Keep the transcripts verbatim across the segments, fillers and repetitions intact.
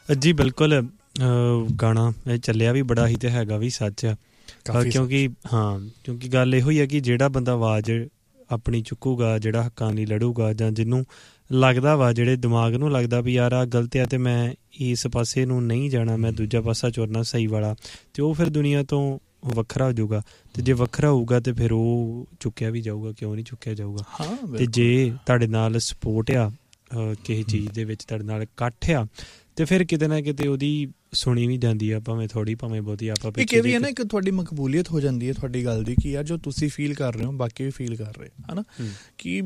ਜੀ ਬਿਲਕੁਲ, ਗਾਣਾ ਇਹ ਚੱਲਿਆ ਵੀ ਬੜਾ ਹੀ ਤੇ ਹੈਗਾ ਵੀ ਸੱਚ ਆ, ਕਿਉਂਕਿ ਹਾਂ ਕਿਉਂਕਿ ਗੱਲ ਇਹੋ ਹੀ ਹੈ ਕਿ ਜਿਹੜਾ ਬੰਦਾ ਆਵਾਜ਼ ਆਪਣੀ ਚੁੱਕੂਗਾ, ਜਿਹੜਾ ਹੱਕਾਂ ਲਈ ਲੜੂਗਾ, ਜਾਂ ਜਿਹਨੂੰ ਲੱਗਦਾ ਵਾ, ਜਿਹੜੇ ਦਿਮਾਗ ਨੂੰ ਲੱਗਦਾ ਵੀ ਯਾਰ ਆਹ ਗਲਤ ਆ ਅਤੇ ਮੈਂ ਇਸ ਪਾਸੇ ਨੂੰ ਨਹੀਂ ਜਾਣਾ, ਮੈਂ ਦੂਜਾ ਪਾਸਾ ਚੁਣਨਾ ਸਹੀ ਵਾਲਾ, ਅਤੇ ਉਹ ਫਿਰ ਦੁਨੀਆ ਤੋਂ ਵੱਖਰਾ ਹੋ ਜਾਊਗਾ। ਅਤੇ ਜੇ ਵੱਖਰਾ ਹੋਊਗਾ ਤਾਂ ਫਿਰ ਉਹ ਚੁੱਕਿਆ ਵੀ ਜਾਊਗਾ, ਕਿਉਂ ਨਹੀਂ ਚੁੱਕਿਆ ਜਾਊਗਾ। ਅਤੇ ਜੇ ਤੁਹਾਡੇ ਨਾਲ ਸਪੋਰਟ ਆ ਕਿਸੇ ਚੀਜ਼ ਦੇ ਵਿੱਚ, ਤੁਹਾਡੇ ਨਾਲ ਇਕੱਠ ਆ, ਅਤੇ ਫਿਰ ਕਿਤੇ ਨਾ ਕਿਤੇ ਉਹਦੀ ਸੁਣੀ ਵੀ ਜਾਂਦੀ ਆ, ਭਾਵੇਂ ਥੋੜ੍ਹੀ ਭਾਵੇਂ ਬਹੁਤੀ। ਆਪਾਂ ਇੱਕ ਇਹ ਵੀ ਹੈ ਨਾ, ਇੱਕ ਤੁਹਾਡੀ ਮਕਬੂਲੀਅਤ ਹੋ ਜਾਂਦੀ ਹੈ ਤੁਹਾਡੀ ਗੱਲ ਦੀ, ਕਿ ਯਾਰ ਜੋ ਤੁਸੀਂ ਫੀਲ ਕਰ ਰਹੇ ਹੋ ਬਾਕੀ ਵੀ ਫੀਲ ਕਰ ਰਹੇ ਹੈ ਨਾ। ਕਿ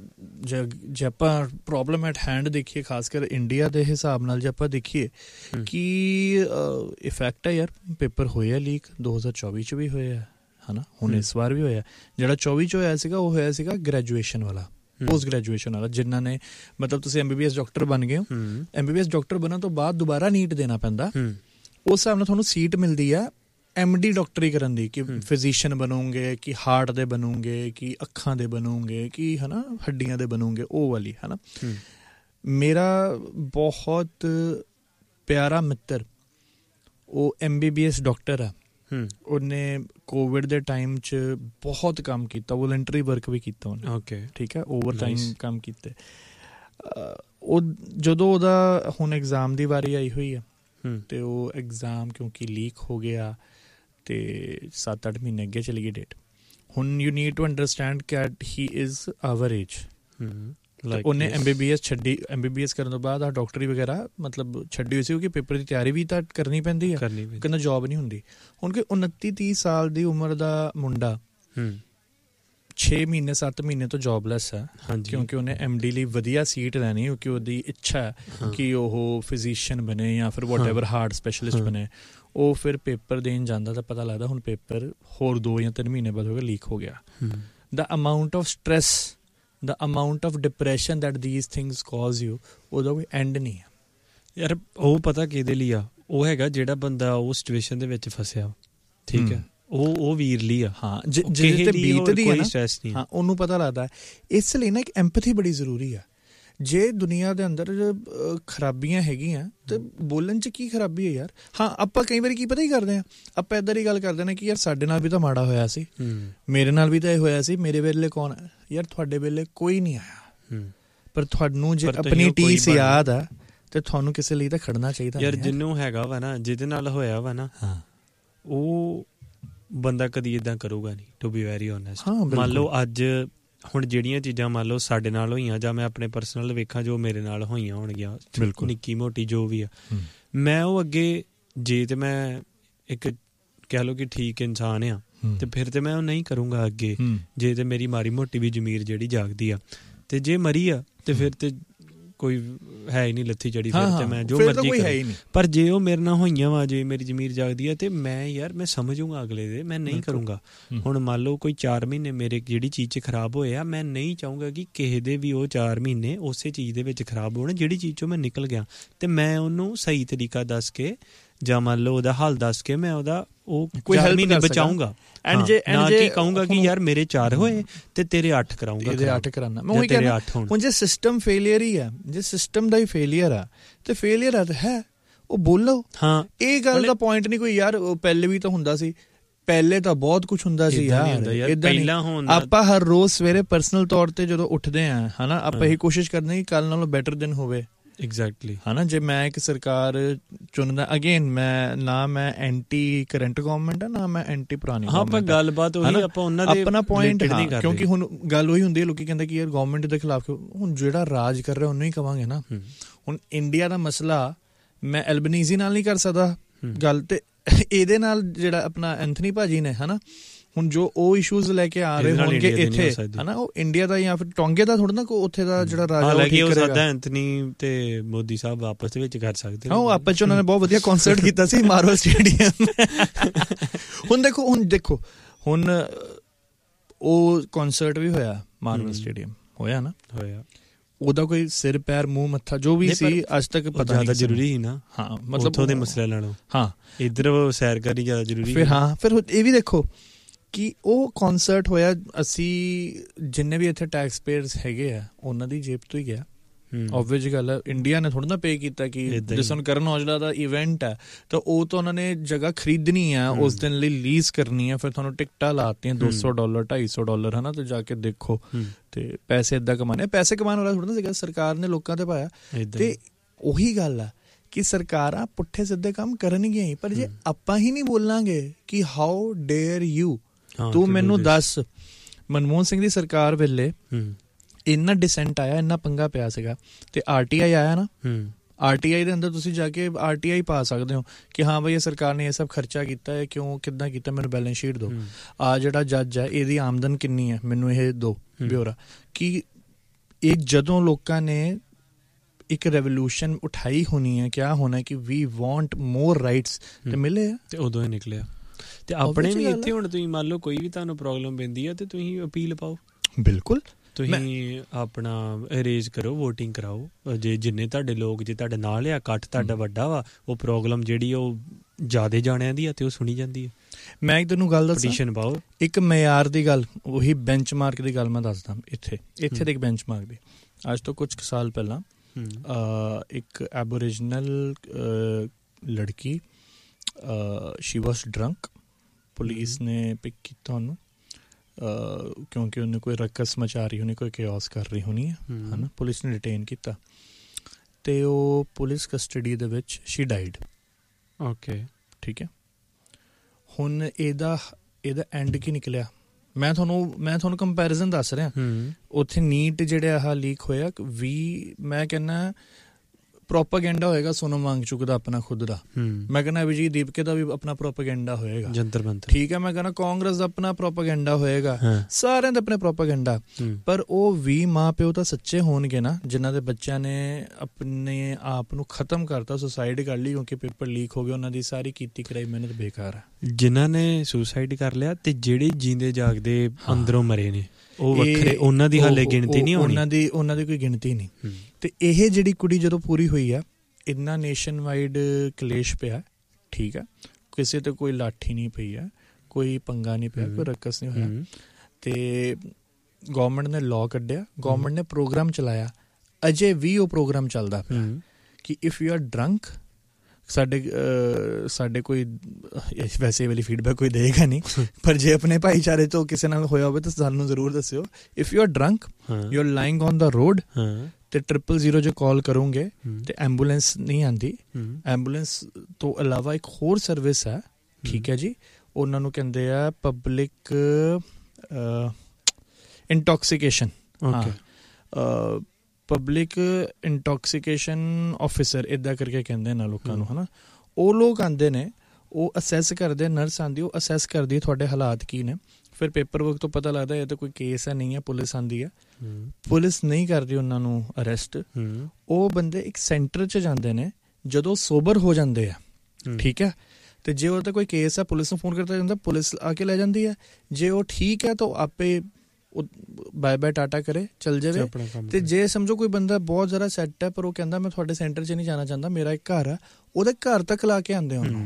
ਜੇ ਆਪਾਂ ਪ੍ਰੋਬਲਮ ਐਟ ਹੈਂਡ ਦੇਖੀਏ, ਖਾਸ ਕਰ ਇੰਡੀਆ ਦੇ ਹਿਸਾਬ ਨਾਲ ਜੇ ਆਪਾਂ ਦੇਖੀਏ, ਕਿ ਇਫੈਕਟ ਹੈ ਯਾਰ, ਪੇਪਰ ਹੋਏ ਆ ਲੀਕ ਦੋ ਹਜ਼ਾਰ ਚੌਵੀ 'ਚ ਵੀ ਹੋਏ ਆ ਹੈ ਨਾ, ਹੁਣ ਇਸ ਵਾਰ ਵੀ ਹੋਇਆ। ਜਿਹੜਾ ਚੌਵੀ 'ਚ ਹੋਇਆ ਸੀਗਾ ਉਹ ਹੋਇਆ ਸੀਗਾ ਗ੍ਰੈਜੂਏਸ਼ਨ ਵਾਲਾ, ਪੋਸਟ ਗ੍ਰੈਜੂਏਸ਼ਨ ਵਾਲਾ, ਜਿਨ੍ਹਾਂ ਨੇ ਮਤਲਬ ਤੁਸੀਂ M B B S doctor ਬਣ ਗਏ ਹੋ, M B B S doctor ਬਣਨ ਤੋਂ ਬਾਅਦ ਦੁਬਾਰਾ ਨੀਟ ਦੇਣਾ ਪੈਂਦਾ, ਉਸ ਹਿਸਾਬ ਨਾਲ ਤੁਹਾਨੂੰ ਸੀਟ ਮਿਲਦੀ ਆ ਐਮ ਡੀ ਡਾਕਟਰੀ ਕਰਨ ਦੀ, ਕਿ ਫਿਜ਼ੀਸ਼ੀਅਨ ਬਣੋਗੇ, ਕਿ ਹਾਰਟ ਦੇ ਬਣੋਗੇ, ਕਿ ਅੱਖਾਂ ਦੇ ਬਣੋਗੇ, ਕਿ ਹੈ ਨਾ ਹੱਡੀਆਂ ਦੇ ਬਣੋਗੇ, ਉਹ ਵਾਲੀ ਹੈ ਨਾ। ਮੇਰਾ ਬਹੁਤ ਪਿਆਰਾ ਮਿੱਤਰ ਉਹ M B B S doctor ਆ, ਉਹਨੇ ਕੋਵਿਡ ਦੇ ਟਾਈਮ 'ਚ ਬਹੁਤ ਕੰਮ ਕੀਤਾ, ਵੋਲੰਟਰੀ ਵਰਕ ਵੀ ਕੀਤਾ ਉਹਨੇ। ਓਕੇ, ਠੀਕ ਹੈ, ਓਵਰ ਟਾਈਮ ਕੰਮ ਕੀਤੇ। ਉਹ ਜਦੋਂ ਉਹਦਾ ਹੁਣ ਐਗਜ਼ਾਮ ਦੀ ਵਾਰੀ ਆਈ ਹੋਈ ਆ, ਅਤੇ ਉਹ ਐਗਜ਼ਾਮ ਕਿਉਂਕਿ ਲੀਕ ਹੋ ਗਿਆ ਅਤੇ ਸੱਤ ਅੱਠ ਮਹੀਨੇ ਅੱਗੇ ਚਲੀ ਗਈ ਡੇਟ। ਹੁਣ you need to understand cat he is our age. ਉਹਨੇ ਐਮ ਬੀ ਬੀ ਐਸ ਛੱਡੀ, ਐਮ ਬੀ ਬੀ ਐਸ ਕਰਨ ਤੋਂ ਬਾਅਦ ਆ ਡਾਕਟਰੀ ਵਗੈਰਾ ਮਤਲਬ ਛੱਡੀ ਹੋਈ ਸੀ, ਕਿਉਂਕਿ ਪੇਪਰ ਦੀ ਤਿਆਰੀ ਵੀ ਤਾਂ ਕਰਨੀ ਪੈਂਦੀ ਆ, ਕਹਿੰਦਾ ਜੋਬ ਨਹੀਂ ਹੁੰਦੀ। ਹੁਣ ਕਿ ਉਨੱਤੀ ਤੀਹ ਸਾਲ ਦੀ ਉਮਰ ਦਾ ਮੁੰਡਾ ਛੇ ਮਹੀਨੇ ਸੱਤ ਮਹੀਨੇ ਤੋਂ ਜੋਬਲੈਸ ਹੈ, ਕਿਉਂਕਿ ਉਹਨੇ ਐਮ ਡੀ ਲਈ ਵਧੀਆ ਸੀਟ ਲੈਣੀ, ਕਿਉਂਕਿ ਉਹਦੀ ਇੱਛਾ ਹੈ ਕਿ ਉਹ ਫਿਜ਼ੀਸ਼ੀਅਨ ਬਣੇ ਜਾਂ ਫਿਰ ਵਾਟ ਐਵਰ ਹਾਰਟ ਸਪੈਸ਼ਲਿਸਟ ਬਣੇ। ਉਹ ਫਿਰ ਪੇਪਰ ਦੇਣ ਜਾਂਦਾ ਤਾਂ ਪਤਾ ਲੱਗਦਾ ਹੁਣ ਪੇਪਰ ਹੋਰ ਦੋ ਜਾਂ ਤਿੰਨ ਮਹੀਨੇ ਬਾਅਦ ਹੋ ਗਿਆ ਲੀਕ ਹੋ ਗਿਆ। ਦਾ amount of stress, the amount of depression that these things cause you, ਉਹਦਾ ਕੋਈ ਐਂਡ ਨਹੀਂ ਹੈ ਯਾਰ। ਉਹ ਪਤਾ ਕਿਹਦੇ ਲਈ ਆ, ਉਹ ਹੈਗਾ ਜਿਹੜਾ ਬੰਦਾ ਉਹ ਸਿਚੁਏਸ਼ਨ ਦੇ ਵਿੱਚ ਫਸਿਆ, ਠੀਕ ਹੈ, ਉਹ ਉਹ ਵੀਰ ਲਈ ਆ। ਹਾਂ, ਜਿਹਦੇ ਤੇ ਬੀਤਦੀ ਹੈ ਨਾ, ਹਾਂ ਉਹਨੂੰ ਪਤਾ ਲੱਗਦਾ। ਇਸ ਲਈ ਨਾ ਇੱਕ ਐਂਪਥੀ ਬੜੀ ਜ਼ਰੂਰੀ ਆ। ਜੇ ਦੁਨੀਆ ਦੇ ਅੰਦਰ ਖਰਾਬੀਆਂ ਹੈਗੀਆਂ ਤਾਂ ਬੋਲਣ 'ਚ ਕੀ ਖਰਾਬੀ ਹੈ ਯਾਰ। ਹਾਂ, ਆਪਾਂ ਕਈ ਵਾਰੀ ਕੀ ਪਤਾ ਹੀ ਕਰਦੇ ਹਾਂ, ਆਪਾਂ ਇੱਦਾਂ ਦੀ ਗੱਲ ਕਰਦੇ ਨੇ ਕਿ ਯਾਰ ਸਾਡੇ ਨਾਲ ਵੀ ਤਾਂ ਮਾੜਾ ਹੋਇਆ ਸੀ, ਮੇਰੇ ਨਾਲ ਵੀ ਤਾਂ ਇਹ ਹੋਇਆ ਸੀ, ਮੇਰੇ ਵੇਲੇ ਕੌਣ ਹੈ ਯਾਰ। ਤੁਹਾਡੇ ਵੇਲੇ ਕੋਈ ਨਹੀਂ ਆਇਆ, ਪਰ ਤੁਹਾਨੂੰ ਜੇ ਆਪਣੀ ਟੀਸ ਯਾਦ ਆ ਤੇ ਤੁਹਾਨੂੰ ਕਿਸੇ ਲਈ ਤਾਂ ਖੜਨਾ ਚਾਹੀਦਾ ਯਾਰ। ਜਿਹਨੂੰ ਹੈਗਾ ਵਾ ਨਾ, ਜਿਹਦੇ ਨਾਲ ਹੋਇਆ ਵਾ ਨਾ, ਉਹ ਬੰਦਾ ਕਦੀ ਇੱਦਾਂ ਕਰੂਗਾ ਨਹੀਂ, ਟੂ ਬੀ ਵੈਰੀ ਓਨੈਸਟ। ਮੰਨ ਲਓ ਅੱਜ ਹੁਣ ਜਿਹੜੀਆਂ ਚੀਜ਼ਾਂ ਮੰਨ ਲਓ ਸਾਡੇ ਨਾਲ ਹੋਈਆਂ, ਜਾਂ ਮੈਂ ਆਪਣੇ ਪਰਸਨਲ ਵੇਖਾਂ ਜੋ ਮੇਰੇ ਨਾਲ ਹੋਈਆਂ ਹੋਣਗੀਆਂ, ਬਿਲਕੁਲ ਨਿੱਕੀ ਮੋਟੀ ਜੋ ਵੀ ਆ, ਮੈਂ ਉਹ ਅੱਗੇ ਜੇ ਤੇ ਮੈਂ ਇੱਕ ਕਹਿ ਲਓ ਕਿ ਠੀਕ ਇਨਸਾਨ ਆ, ਤੇ ਫਿਰ ਤੇ ਮੈਂ ਉਹ ਨਹੀਂ ਕਰੂੰਗਾ ਅੱਗੇ। ਜੇ ਤੇ ਮੇਰੀ ਮਾੜੀ ਮੋਟੀ ਵੀ ਜ਼ਮੀਰ ਜਿਹੜੀ ਜਾਗਦੀ ਆ, ਤੇ ਜੇ ਮਰੀ ਆ ਤੇ ਫਿਰ ਤੇ ਕੋਈ ਹੈ ਹੀ ਨਹੀਂ ਲੱਥੀ ਚੜੀ, ਫਿਰ ਤੇ ਮੈਂ ਜੋ ਮਰਜ਼ੀ ਕਰਾਂ। ਪਰ ਜੇ ਉਹ ਮੇਰੇ ਨਾਲ ਹੋਈਆਂ ਵਾ, ਜੇ ਮੇਰੀ ਜ਼ਮੀਰ ਜਾਗਦੀ ਆ, ਤੇ ਮੈਂ ਯਾਰ ਮੈਂ ਸਮਝੂੰਗਾ ਅਗਲੇ ਦੇ, ਮੈਂ ਨਹੀਂ ਕਰੂੰਗਾ। ਹੁਣ ਮੰਨ ਲਓ ਕੋਈ ਚਾਰ ਮਹੀਨੇ ਮੇਰੇ ਜਿਹੜੀ ਚੀਜ਼ 'ਚ ਖਰਾਬ ਹੋਏ ਆ, ਮੈਂ ਨਹੀਂ ਚਾਹੂੰਗਾ ਕਿ ਕਿਸੇ ਦੇ ਵੀ ਉਹ ਚਾਰ ਮਹੀਨੇ ਉਸੇ ਚੀਜ਼ ਦੇ ਵਿੱਚ ਖਰਾਬ ਹੋਣ ਜਿਹੜੀ ਚੀਜ਼ 'ਚੋਂ ਮੈਂ ਨਿਕਲ ਗਿਆ। ਤੇ ਮੈਂ ਉਹਨੂੰ ਸਹੀ ਤਰੀਕਾ ਦੱਸ ਕੇ, ਜਾਂ ਮੰਨ ਲਓ ਉਹਦਾ ਹੱਲ ਦੱਸ ਕੇ, ਮੈਂ ਉਹਦਾ ਉਹ ਕੋਈ ਮਹੀਨੇ ਬਚਾਊਂਗਾ। ਨਾ ਕਿ ਕਹੂੰਗਾ ਕਿ ਯਾਰ ਮੇਰੇ ਚਾਰ ਹੋਏ ਤੇ ਤੇਰੇ ਅੱਠ ਕਰਾਊਂਗਾ, ਇਹਦੇ ਅੱਠ ਕਰਾਉਣਾ। ਮੈਂ ਉਹੀ ਕਹਿੰਦਾ, ਹੁਣ ਜੇ ਸਿਸਟਮ ਫੇਲੀਅਰ ਹੀ ਆ, ਜੇ ਸਿਸਟਮ ਦਾ ਹੀ ਫੇਲੀਅਰ ਆ ਤੇ ਫੇਲੀਅਰ ਆ ਤਾਂ ਹੈ, ਉਹ ਬੋਲੋ। ਹਾਂ, ਇਹ ਗੱਲ ਦਾ ਪੁਆਇੰਟ ਨਹੀਂ ਕੋਈ ਯਾਰ ਉਹ ਪਹਿਲੇ ਵੀ ਤਾਂ ਹੁੰਦਾ ਸੀ, ਪਹਿਲੇ ਤਾਂ ਬਹੁਤ ਕੁਛ ਹੁੰਦਾ ਸੀ ਯਾਰ। ਏਦਾਂ ਆਪਾਂ ਹਰ ਰੋਜ਼ ਸਵੇਰੇ ਪਰਸਨਲ ਤੌਰ ਤੇ ਜਦੋਂ ਉੱਠਦੇ ਹਾਂ ਹਨਾ, ਆਪਾਂ ਇਹੀ ਕੋਸ਼ਿਸ਼ ਕਰਦੇ ਕਿ ਕੱਲ੍ਹ ਨਾਲੋਂ ਬੈਟਰ ਦਿਨ ਹੋਵੇ। ਐਗਜ਼ੈਕਟਲੀ, ਹੈ ਨਾ। ਜੇ ਮੈਂ ਇੱਕ ਸਰਕਾਰ ਚੁਣਦਾ, ਅਗੇਨ ਮੈਂ ਨਾ ਮੈਂ ਐਂਟੀ ਕਰੰਟ ਗੌਰਮੈਂਟ ਆ, ਨਾ ਮੈਂ ਐਂਟੀ ਪੁਰਾਣੀ। ਹਾਂ, ਆਪਾਂ ਗੱਲਬਾਤ ਉਹੀ ਆਪਾਂ ਉਹਨਾਂ ਦੇ ਆਪਣਾ ਪੁਆਇੰਟ, ਕਿਉਂਕਿ ਹੁਣ ਗੱਲ ਉਹੀ ਹੁੰਦੀ ਹੈ, ਲੋਕੀ ਕਹਿੰਦੇ ਕਿ ਯਾਰ ਗੌਰਮੈਂਟ ਦੇ ਖਿਲਾਫ। ਹੁਣ ਜਿਹੜਾ ਰਾਜ ਕਰ ਰਿਹਾ ਉਹਨੂੰ ਹੀ ਕਵਾਂਗੇ ਨਾ। ਹੁਣ ਇੰਡੀਆ ਦਾ ਮਸਲਾ ਮੈਂ ਐਲਬਨੀਜ਼ੀ ਨਾਲ ਨਹੀਂ ਕਰ ਸਕਦਾ ਗੱਲ, ਤੇ ਇਹਦੇ ਨਾਲ ਜਿਹੜਾ ਆਪਣਾ ਐਂਥਨੀ ਭਾਜੀ ਨੇ ਹੈ ਨਾ, ਹੁਣ ਜੋ ਉਹ ਇਸ਼ੂਜ਼ ਲੈ ਕੇ ਆ ਰਹੇ ਹੋਣਗੇ ਇੱਥੇ ਹੈ ਨਾ, ਉਹ ਇੰਡੀਆ ਦਾ ਜਾਂ ਫਿਰ ਟੋਂਗੇ ਦਾ ਥੋੜਾ ਨਾ ਕੋਈ ਉੱਥੇ ਦਾ ਜਿਹੜਾ ਰਾਜਾ ਉਹ ਕਰੇਗਾ। ਐਂਥਨੀ ਤੇ ਮੋਦੀ ਸਾਹਿਬ ਆਪਸ ਦੇ ਵਿੱਚ ਕਰ ਸਕਦੇ। ਹਾਂ, ਉਹ ਆਪਸ 'ਚ ਉਹਨਾਂ ਨੇ ਬਹੁਤ ਵਧੀਆ ਕਨਸਰਟ ਕੀਤਾ ਸੀ ਮਾਰਵਲ ਸਟੇਡੀਅਮ। ਹੁਣ ਦੇਖੋ ਹੁਣ ਦੇਖੋ ਹੁਣ ਉਹ ਕਨਸਰਟ ਵੀ ਹੋਇਆ, ਮਾਰਵਲ ਸਟੇਡੀਅਮ ਹੋਇਆ ਨਾ, ਹੋਇਆ। ਉਹਦਾ ਕੋਈ ਸਿਰ ਪੈਰ ਮੂੰਹ ਮੱਥਾ ਜੋ ਵੀ ਸੀ ਅੱਜ ਤੱਕ ਪਤਾ ਨਹੀਂ ਜ਼ਰੂਰੀ ਸੀ ਨਾ। ਹਾਂ, ਮਤਲਬ ਉੱਥੋਂ ਦੇ ਮਸਲੇ ਨਾਲੋਂ ਹਾਂ ਇੱਧਰ ਸੈਰ ਕਰਨੀ ਜ਼ਿਆਦਾ ਜ਼ਰੂਰੀ। ਫਿਰ ਹਾਂ, ਫਿਰ ਇਹ ਵੀ ਦੇਖੋ ਕਿ ਉਹ ਕਨਸਰਟ ਹੋਇਆ, ਅਸੀਂ ਜਿੰਨੇ ਵੀ ਇੱਥੇ ਟੈਕਸ ਪੇਅਰਸ ਹੈਗੇ ਆ ਉਹਨਾਂ ਦੀ ਜੇਬ ਤੋਂ ਹੀ ਗਿਆ। ਓਬਵੀਅਸ ਗੱਲ ਹੈ। ਇੰਡੀਆ ਨੇ ਥੋੜ੍ਹਾ ਨਾ ਪੇ ਕੀਤਾ ਕਿ ਜਿਸ ਹੁਣ ਕਰਨ ਔਜਲਾ ਦਾ ਇਵੈਂਟ ਹੈ ਤਾਂ ਉਹ ਤਾਂ ਉਹਨਾਂ ਨੇ ਜਗ੍ਹਾ ਖਰੀਦਣੀ ਹੈ, ਉਸ ਦਿਨ ਲਈ ਲੀਜ਼ ਕਰਨੀ ਹੈ, ਫਿਰ ਤੁਹਾਨੂੰ ਟਿਕਟਾਂ ਲਾਤੀਆਂ ਦੋ ਸੌ ਡਾਲਰ ਢਾਈ ਸੌ ਡਾਲਰ ਹੈ ਨਾ, ਤੇ ਜਾ ਕੇ ਦੇਖੋ ਤੇ ਪੈਸੇ ਇੱਦਾਂ ਕਮਾਣੇ। ਪੈਸੇ ਕਮਾਉਣ ਵਾਲਾ ਥੋੜ੍ਹਾ ਨਾ ਸੀਗਾ, ਸਰਕਾਰ ਨੇ ਲੋਕਾਂ ਤੇ ਪਾਇਆ। ਤੇ ਉਹੀ ਗੱਲ ਆ ਕਿ ਸਰਕਾਰਾਂ ਪੁੱਠੇ ਸਿੱਧੇ ਕੰਮ ਕਰਨਗੀਆਂ ਹੀ, ਪਰ ਜੇ ਆਪਾਂ ਹੀ ਨਹੀਂ ਬੋਲਾਂਗੇ ਕਿ ਹਾਊ ਡੇਅਰ ਯੂ, ਤੂੰ ਮੈਨੂੰ ਦੱਸ। ਮਨਮੋਹਨ ਸਿੰਘ ਦੀ ਸਰਕਾਰ ਵੇਲੇ ਇੰਨਾ ਡਿਸੈਂਟ ਆਇਆ, ਇੰਨਾ ਪੰਗਾ ਪਿਆ ਸੀਗਾ, ਤੇ ਆਰ ਟੀ ਆਈ ਆਇਆ ਨਾ, ਆਰ ਟੀ ਆਈ ਦੇ ਅੰਦਰ ਤੁਸੀਂ ਜਾ ਕੇ ਆਰ ਟੀ ਆਈ ਪਾ ਸਕਦੇ ਹੋ ਕਿ ਹਾਂ ਬਈ ਇਹ ਸਰਕਾਰ ਨੇ ਇਹ ਸਭ ਖਰਚਾ ਕੀਤਾ ਹੈ, ਕਿਉਂ ਕਿੱਦਾਂ ਕੀਤਾ, ਮੈਨੂੰ ਬੈਲੈਂਸ ਸ਼ੀਟ ਦਿਓ। ਆ ਜਿਹੜਾ ਜੱਜ ਹੈ ਇਹਦੀ ਆਮਦਨ ਕਿੰਨੀ ਹੈ, ਮੈਨੂੰ ਇਹ ਦਿਓ ਬਿਊਰਾ। ਕਿ ਇਹ ਜਦੋਂ ਲੋਕਾਂ ਨੇ ਇੱਕ ਰੈਵੋਲੂਸ਼ਨ ਉਠਾਈ ਹੋਣੀ ਹੈ, ਕਿਆ ਹੋਣਾ ਕਿ ਵੀ ਵਾਂਟ ਮੋਰ ਰਾਈਟਸ, ਤੇ ਮਿਲੇ ਆ, ਤੇ ਉਦੋਂ ਹੀ ਨਿਕਲਿਆ। ਤੇ ਆਪਣੇ ਵੀ ਇੱਥੇ ਹੁਣ ਤੁਸੀਂ ਮੰਨ ਲਓ ਕੋਈ ਵੀ ਤੁਹਾਨੂੰ ਪ੍ਰੋਬਲਮ ਪੈਂਦੀ ਹੈ ਤੇ ਤੁਸੀਂ ਅਪੀਲ ਪਾਓ। ਬਿਲਕੁਲ, ਤੁਸੀਂ ਆਪਣਾ ਅਰੇਂਜ ਕਰੋ, ਵੋਟਿੰਗ ਕਰਾਓ। ਜੇ ਜਿੰਨੇ ਤੁਹਾਡੇ ਲੋਕ, ਜੇ ਤੁਹਾਡੇ ਨਾਲ ਆ, ਇਕੱਠ ਤੁਹਾਡਾ ਵੱਡਾ ਵਾ, ਉਹ ਪ੍ਰੋਬਲਮ ਜਿਹੜੀ ਉਹ ਜ਼ਿਆਦਾ ਜਾਣਿਆਂ ਦੀ ਆ ਤੇ ਉਹ ਸੁਣੀ ਜਾਂਦੀ ਹੈ। ਮੈਂ ਇੱਕ ਤੈਨੂੰ ਗੱਲ ਦੱਸਾਂ, ਪਟੀਸ਼ਨ ਪਾਓ। ਇੱਕ ਮਿਆਰ ਦੀ ਗੱਲ, ਉਹੀ ਬੈਂਚ ਮਾਰਕ ਦੀ ਗੱਲ ਮੈਂ ਦੱਸਦਾ। ਇੱਥੇ ਇੱਥੇ ਦੇ ਇੱਕ ਬੈਂਚ ਮਾਰਕ ਦੀ, ਅੱਜ ਤੋਂ ਕੁਛ ਕੁ ਸਾਲ ਪਹਿਲਾਂ ਇੱਕ ਐਬੋਰੀਜਨਲ ਲੜਕੀ, ਸ਼ੀ ਵਾਸ ਡਰੰਕ, ਪੁਲਿਸ ਨੇ ਪਿਕ ਕੀਤਾ ਉਹਨੂੰ ਕਿਉਂਕਿ ਉਹਨੇ ਕੋਈ ਰਕਸ ਮਚਾ ਰਹੀ ਹੋਣੀ, ਕੋਈ ਕਿਓਸ ਕਰ ਰਹੀ ਹੋਣੀ ਹੈ, ਹੈ ਨਾ। ਪੁਲਿਸ ਨੇ ਡਿਟੇਨ ਕੀਤਾ ਅਤੇ ਉਹ ਪੁਲਿਸ ਕਸਟਡੀ ਦੇ ਵਿੱਚ ਸ਼ੀ ਡਾਈਡ। ਓਕੇ, ਠੀਕ ਹੈ। ਹੁਣ ਇਹਦਾ ਇਹਦਾ ਐਂਡ ਕੀ ਨਿਕਲਿਆ, ਮੈਂ ਤੁਹਾਨੂੰ ਮੈਂ ਤੁਹਾਨੂੰ ਕੰਪੈਰੀਜ਼ਨ ਦੱਸ ਰਿਹਾ। ਉੱਥੇ ਨੀਟ ਜਿਹੜੇ ਆਹ ਲੀਕ ਹੋਇਆ, ਵੀ ਮੈਂ ਕਹਿੰਦਾ ਪ੍ਰੋਪਾਗੈਂਡਾ ਹੋਏਗਾ ਸੋਨਮ ਵਾਂਗਚੁਕ ਦਾ ਆਪਣਾ ਖੁਦ ਦਾ, ਮੈਂ ਕਹਿੰਦਾ ਅਭਿਜੀਤ ਦੀਪਕੇ ਦਾ ਵੀ ਆਪਣਾ ਪ੍ਰੋਪਾਗੈਂਡਾ ਹੋਏਗਾ, ਜੰਤਰ ਮੰਤਰ, ਠੀਕ ਹੈ। ਮੈਂ ਕਹਿੰਦਾ ਕਾਂਗਰਸ ਦਾ ਆਪਣਾ ਪ੍ਰੋਪਾਗੈਂਡਾ ਹੋਏਗਾ, ਸਾਰਿਆਂ ਦਾ ਆਪਣੇ ਪ੍ਰੋਪਾਗੈਂਡਾ। ਪਰ ਉਹ ਵੀ ਮਾਂ ਪਿਓ ਤਾਂ ਸੱਚੇ ਹੋਣਗੇ ਨਾ, ਜਿਨ੍ਹਾਂ ਦੇ ਬੱਚਿਆਂ ਨੇ ਆਪਣੇ ਆਪ ਨੂੰ ਖਤਮ ਕਰਤਾ, ਸੁਸਾਈਡ ਕਰ ਲਈ ਕਿਉਂਕਿ ਪੇਪਰ ਲੀਕ ਹੋ ਗਏ, ਉਹਨਾਂ ਦੀ ਸਾਰੀ ਕੀਤੀ ਕਰਾਈ ਮਿਹਨਤ ਬੇਕਾਰ ਹੈ। ਜਿਨ੍ਹਾਂ ਨੇ ਸੁਸਾਈਡ ਕਰ ਲਿਆ ਤੇ ਜਿਹੜੇ ਜੀਂਦੇ ਜਾਗਦੇ ਅੰਦਰੋਂ ਮਰੇ ਨੇ ਉਹ ਵੱਖਰੇ, ਉਹਨਾਂ ਦੀ ਹਾਲੇ ਗਿਣਤੀ ਨਹੀਂ ਹੋਣੀ, ਉਹਨਾਂ ਦੀ ਉਹਨਾਂ ਦੀ ਕੋਈ ਗਿਣਤੀ ਨਹੀਂ। ਤੇ ਇਹ ਜਿਹੜੀ ਕੁੜੀ ਜਦੋਂ ਪੂਰੀ ਹੋਈ ਆ, ਇੰਨਾ ਨੇਸ਼ਨ ਵਾਈਡ ਕਲੇਸ਼ ਪਿਆ, ਠੀਕ ਆ, ਕਿਸੇ ਤੇ ਕੋਈ ਲਾਠੀ ਨਹੀਂ ਪਈ ਆ, ਕੋਈ ਪੰਗਾ ਨਹੀਂ ਪਿਆ, ਕੋਈ ਰਕਸ ਨਹੀਂ ਹੋਇਆ, ਤੇ ਗੌਰਮੈਂਟ ਨੇ ਲਾਅ ਕੱਢਿਆ, ਗੌਰਮੈਂਟ ਨੇ ਪ੍ਰੋਗਰਾਮ ਚਲਾਇਆ, ਅਜੇ ਵੀ ਉਹ ਪ੍ਰੋਗਰਾਮ ਚੱਲਦਾ ਪਿਆ ਕਿ ਇਫ ਯੂ ਆਰ ਡਰੰਕ, ਸਾਡੇ ਸਾਡੇ ਕੋਈ ਵੈਸੇ ਵਾਲੀ ਫੀਡਬੈਕ ਕੋਈ ਦੇਗਾ ਨਹੀਂ, ਪਰ ਜੇ ਆਪਣੇ ਭਾਈਚਾਰੇ ਤੋਂ ਕਿਸੇ ਨਾਲ ਹੋਇਆ ਹੋਵੇ ਤਾਂ ਸਾਨੂੰ ਜ਼ਰੂਰ ਦੱਸਿਓ। If you are drunk, you are lying on the road, ਤੇ ਟ੍ਰਿਪਲ ਜ਼ੀਰੋ ਜੇ ਕਾਲ ਕਰੋਗੇ ਤੇ ਐਂਬੂਲੈਂਸ ਨਹੀਂ ਆਉਂਦੀ। ਐਂਬੂਲੈਂਸ ਤੋਂ ਇਲਾਵਾ ਇੱਕ ਹੋਰ ਸਰਵਿਸ ਹੈ, ਠੀਕ ਹੈ ਜੀ, ਉਹਨਾਂ ਨੂੰ ਕਹਿੰਦੇ ਆ ਪਬਲਿਕ ਇੰਟੌਕਸੀਕੇਸ਼ਨ, ਪਬਲਿਕ ਇੰਟੌਕਸੀਕੇਸ਼ਨ ਆਫਿਸਰ ਇੱਦਾਂ ਕਰਕੇ ਕਹਿੰਦੇ ਇਹਨਾਂ ਲੋਕਾਂ ਨੂੰ, ਹੈ ਨਾ। ਉਹ ਲੋਕ ਆਉਂਦੇ ਨੇ, ਉਹ ਅਸੈਸ ਕਰਦੇ, ਨਰਸ ਆਉਂਦੀ, ਉਹ ਅਸੈਸ ਕਰਦੀ ਤੁਹਾਡੇ ਹਾਲਾਤ ਕੀ ਨੇ, ਫਿਰ ਪੇਪਰ ਵਰਕ ਤੋਂ ਪਤਾ ਲੱਗਦਾ ਇਹ ਤਾਂ ਕੋਈ ਕੇਸ ਹੈ ਨਹੀਂ ਹੈ, ਪੁਲਿਸ ਆਉਂਦੀ ਹੈ, ਪੁਲਿਸ ਨਹੀਂ ਕਰਦੀ ਉਹਨਾਂ ਨੂੰ ਅਰੈਸਟ। ਉਹ ਬੰਦੇ ਇੱਕ ਸੈਂਟਰ 'ਚ ਜਾਂਦੇ ਨੇ ਜਦੋਂ ਸੋਬਰ ਹੋ ਜਾਂਦੇ ਆ, ਠੀਕ ਹੈ, ਤੇ ਜੇ ਉਹਦਾ ਕੋਈ ਕੇਸ ਹੈ ਪੁਲਿਸ ਨੂੰ ਫੋਨ ਕਰਤਾ ਜਾਂਦਾ, ਪੁਲਿਸ ਆ ਕੇ ਲੈ ਜਾਂਦੀ ਹੈ। ਜੇ ਉਹ ਠੀਕ ਹੈ ਤਾਂ ਆਪੇ ਬਾਏ ਬਾਏ ਟਾਟਾ ਕਰੇ, ਚੱਲ ਜਾਵੇ। ਤੇ ਜੇ ਸਮਝੋ ਕੋਈ ਬੰਦਾ ਬਹੁਤ ਜ਼ਿਆਦਾ ਸੈੱਟ ਹੈ ਪਰ ਉਹ ਕਹਿੰਦਾ ਮੈਂ ਤੁਹਾਡੇ ਸੈਂਟਰ 'ਚ ਨਹੀਂ ਜਾਣਾ ਚਾਹੁੰਦਾ, ਮੇਰਾ ਇੱਕ ਘਰ ਹੈ, ਉਹਦੇ ਘਰ ਤੱਕ ਲਾ ਕੇ ਆਉਂਦੇ ਉਹਨੂੰ।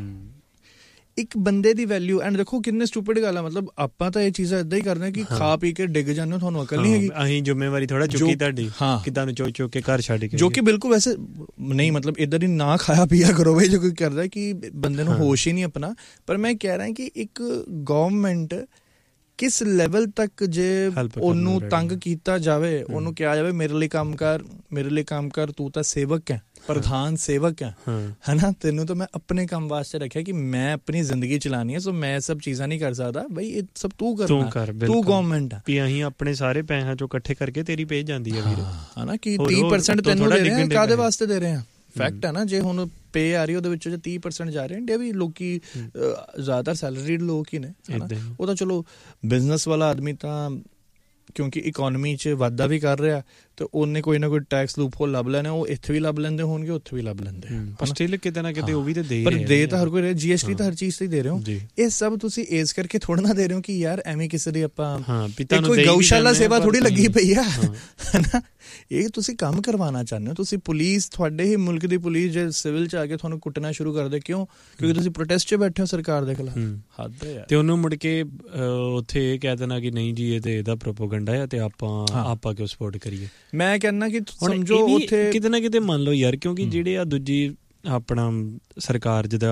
ਇੱਕ ਬੰਦੇ ਦੀ ਵੈਲਿਊ, ਐਂਡ ਦੇਖੋ ਕਿੰਨੇ ਸਟੂਪਿਡ ਗੱਲ ਹੈ, ਮਤਲਬ ਆਪਾਂ ਤਾਂ ਇਹ ਚੀਜ਼ਾਂ ਏਦਾਂ ਹੀ ਕਰਦੇ ਕਿ ਖਾ ਪੀ ਕੇ ਡਿੱਗ ਜਾਂਦੇ ਹੋ, ਤੁਹਾਨੂੰ ਅਕਲ ਨਹੀਂ ਹੈਗੀ। ਅਸੀਂ ਜ਼ਿੰਮੇਵਾਰੀ ਥੋੜਾ ਚੁੱਕੀ ਤੁਹਾਡੀ, ਕਿ ਤੁਹਾਨੂੰ ਚੁੱਕ ਚੁੱਕ ਕੇ ਘਰ ਛੱਡ ਕੇ, ਜੋ ਕਿ ਬਿਲਕੁਲ ਵੈਸੇ ਨਹੀਂ, ਮਤਲਬ ਇੱਦਾਂ ਦੀ ਨਾ ਖਾਇਆ ਪੀਆ ਕਰੋ ਬਈ, ਜੋ ਕੋਈ ਕਰਦਾ ਕਿ ਬੰਦੇ ਨੂੰ ਹੋਸ਼ ਹੀ ਨਹੀਂ ਆਪਣਾ। ਪਰ ਮੈਂ ਕਹਿ ਰਿਹਾ ਕਿ ਇੱਕ ਗਵਰਨਮੈਂਟ ਕਿਸ ਲੈਵਲ ਤੱਕ ਜੇ ਉਹਨੂੰ ਤੰਗ ਕੀਤਾ ਜਾਵੇ, ਉਹਨੂੰ ਕਿਹਾ ਜਾਵੇ ਮੇਰੇ ਲਈ ਕੰਮ ਕਰ, ਮੇਰੇ ਲਈ ਕੰਮ ਕਰ, ਤੂੰ ਤਾਂ ਸੇਵਕ ਹੈ, ਪ੍ਰਧਾਨ ਸੇਵਕ ਹੈ, ਹੈ ਨਾ, ਤੈਨੂੰ ਤਾਂ ਮੈਂ ਆਪਣੇ ਕੰਮ ਵਾਸਤੇ ਰੱਖਿਆ ਕਿ ਮੈਂ ਆਪਣੀ ਜ਼ਿੰਦਗੀ ਚਲਾਉਣੀ ਹੈ, ਸੋ ਮੈਂ ਸਭ ਚੀਜ਼ਾਂ ਨਹੀਂ ਕਰ ਸਕਦਾ ਬਈ, ਇਹ ਸਭ ਤੂੰ ਕਰਨਾ, ਤੂੰ ਗਵਰਨਮੈਂਟ ਆ। ਵੀ ਅਸੀਂ ਆਪਣੇ ਸਾਰੇ ਪੈਸਿਆਂ ਚੋਂ ਇਕੱਠੇ ਕਰਕੇ ਤੇਰੀ ਭੇਜ ਜਾਂਦੀ ਹੈ ਵੀਰ, ਹੈ ਨਾ, ਕਿ ਤੀਹ ਪਰਸੈਂਟ ਤੈਨੂੰ ਦੇ ਰਹੇ ਹਾਂ, ਕਾਹਦੇ ਵਾਸਤੇ ਦੇ ਰਹੇ ਹਾਂ, ਫੈਕਟ ਹੈ ਨਾ। ਜੇ ਹੁਣ ਪੇ ਆ ਰਹੀ ਉਹਦੇ ਵਿੱਚੋਂ ਜੇ ਤੀਹ ਪਰਸੈਂਟ ਜਾ ਰਹੇ, ਇੰਡੀਆ ਵੀ ਲੋਕੀ ਜ਼ਿਆਦਾਤਰ ਸੈਲਰੀਡ ਲੋਕ ਹੀ ਨੇ, ਉਹ ਤਾਂ ਚਲੋ ਬਿਜ਼ਨਸ ਵਾਲਾ ਆਦਮੀ ਤਾਂ ਕਿਉਂਕਿ ਇਕੋਨਮੀ 'ਚ ਵਾਧਾ ਵੀ ਕਰ ਰਿਹਾ ਤੇ ਉਹਨੇ ਕੋਈ ਨਾ ਕੋਈ ਟੈਕਸ ਲੂਪ ਹੋਲ ਲੱਭ ਲੈਣੇ, ਉਹ ਇੱਥੇ ਵੀ ਲੱਭ ਲੈਂਦੇ ਹੋਣਗੇ, ਉੱਥੇ ਵੀ ਲੱਭ ਲੈਂਦੇ, ਪਰ ਸਟਿਲ ਕਿਤੇ ਨਾ ਕਿਤੇ ਉਹ ਵੀ ਤਾਂ ਦੇ, ਪਰ ਦੇ ਤਾਂ ਹਰ ਕੋਈ ਰਿਹਾ। ਜੀ ਐਸ ਟੀ ਤਾਂ ਹਰ ਚੀਜ਼ ਤੇ ਦੇ ਰਹੇ ਹੋ, ਇਹ ਸਭ ਤੁਸੀਂ ਏਜ ਕਰਕੇ ਥੋੜਾ ਨਾ ਦੇ ਰਹੇ ਹੋ ਕਿ ਯਾਰ ਐਵੇਂ ਕਿਸੇ ਦੀ ਆਪਾਂ ਕੋਈ ਗਊਸ਼ਾਲਾ ਸੇਵਾ ਥੋੜੀ ਲੱਗੀ ਪਈ ਆ, ਹਨਾ। ਇਹ ਤੁਸੀਂ ਕੰਮ ਕਰਵਾਉਣਾ ਚਾਹੁੰਦੇ ਹੋ, ਤੁਸੀਂ ਪੁਲਿਸ, ਤੁਹਾਡੇ ਹੀ ਮੁਲਕ ਦੀ ਪੁਲਿਸ ਜੇ ਸਿਵਲ 'ਚ ਆ ਕੇ ਤੁਹਾਨੂੰ ਕੁੱਟਣਾ ਸ਼ੁਰੂ ਕਰ ਦੇ, ਕਿਉਂ? ਕਿਉਂਕਿ ਤੁਸੀਂ ਪ੍ਰੋਟੈਸਟ 'ਚ ਬੈਠੇ ਹੋ ਸਰਕਾਰ ਦੇ ਖਿਲਾਫ। ਹੱਦ ਹੈ ਯਾਰ। ਤੇ ਉਹਨੂੰ ਮੁੜ ਕੇ ਉੱਥੇ ਇਹ ਕਹਿ ਦੇਣਾ ਕਿ ਨਹੀਂ ਜੀ ਇਹ ਤੇ ਇਹਦਾ ਪ੍ਰੋਪੋਗੰਡਾ ਆ ਤੇ ਆਪਾਂ ਆਪਾਂ ਕਿਉਂ ਸਪੋਰਟ ਕਰੀਏ। ਮੈਂ ਕਹਿੰਦਾ ਕਿ ਸਮਝੋ ਉੱਥੇ ਕਿਤੇ ਨਾ ਕਿਤੇ ਮੰਨ ਲਓ ਯਾਰ, ਕਿਉਂਕਿ ਜਿਹੜੇ ਆ ਦੂਜੀ ਆਪਣਾ ਸਰਕਾਰ ਜਿੱਦਾਂ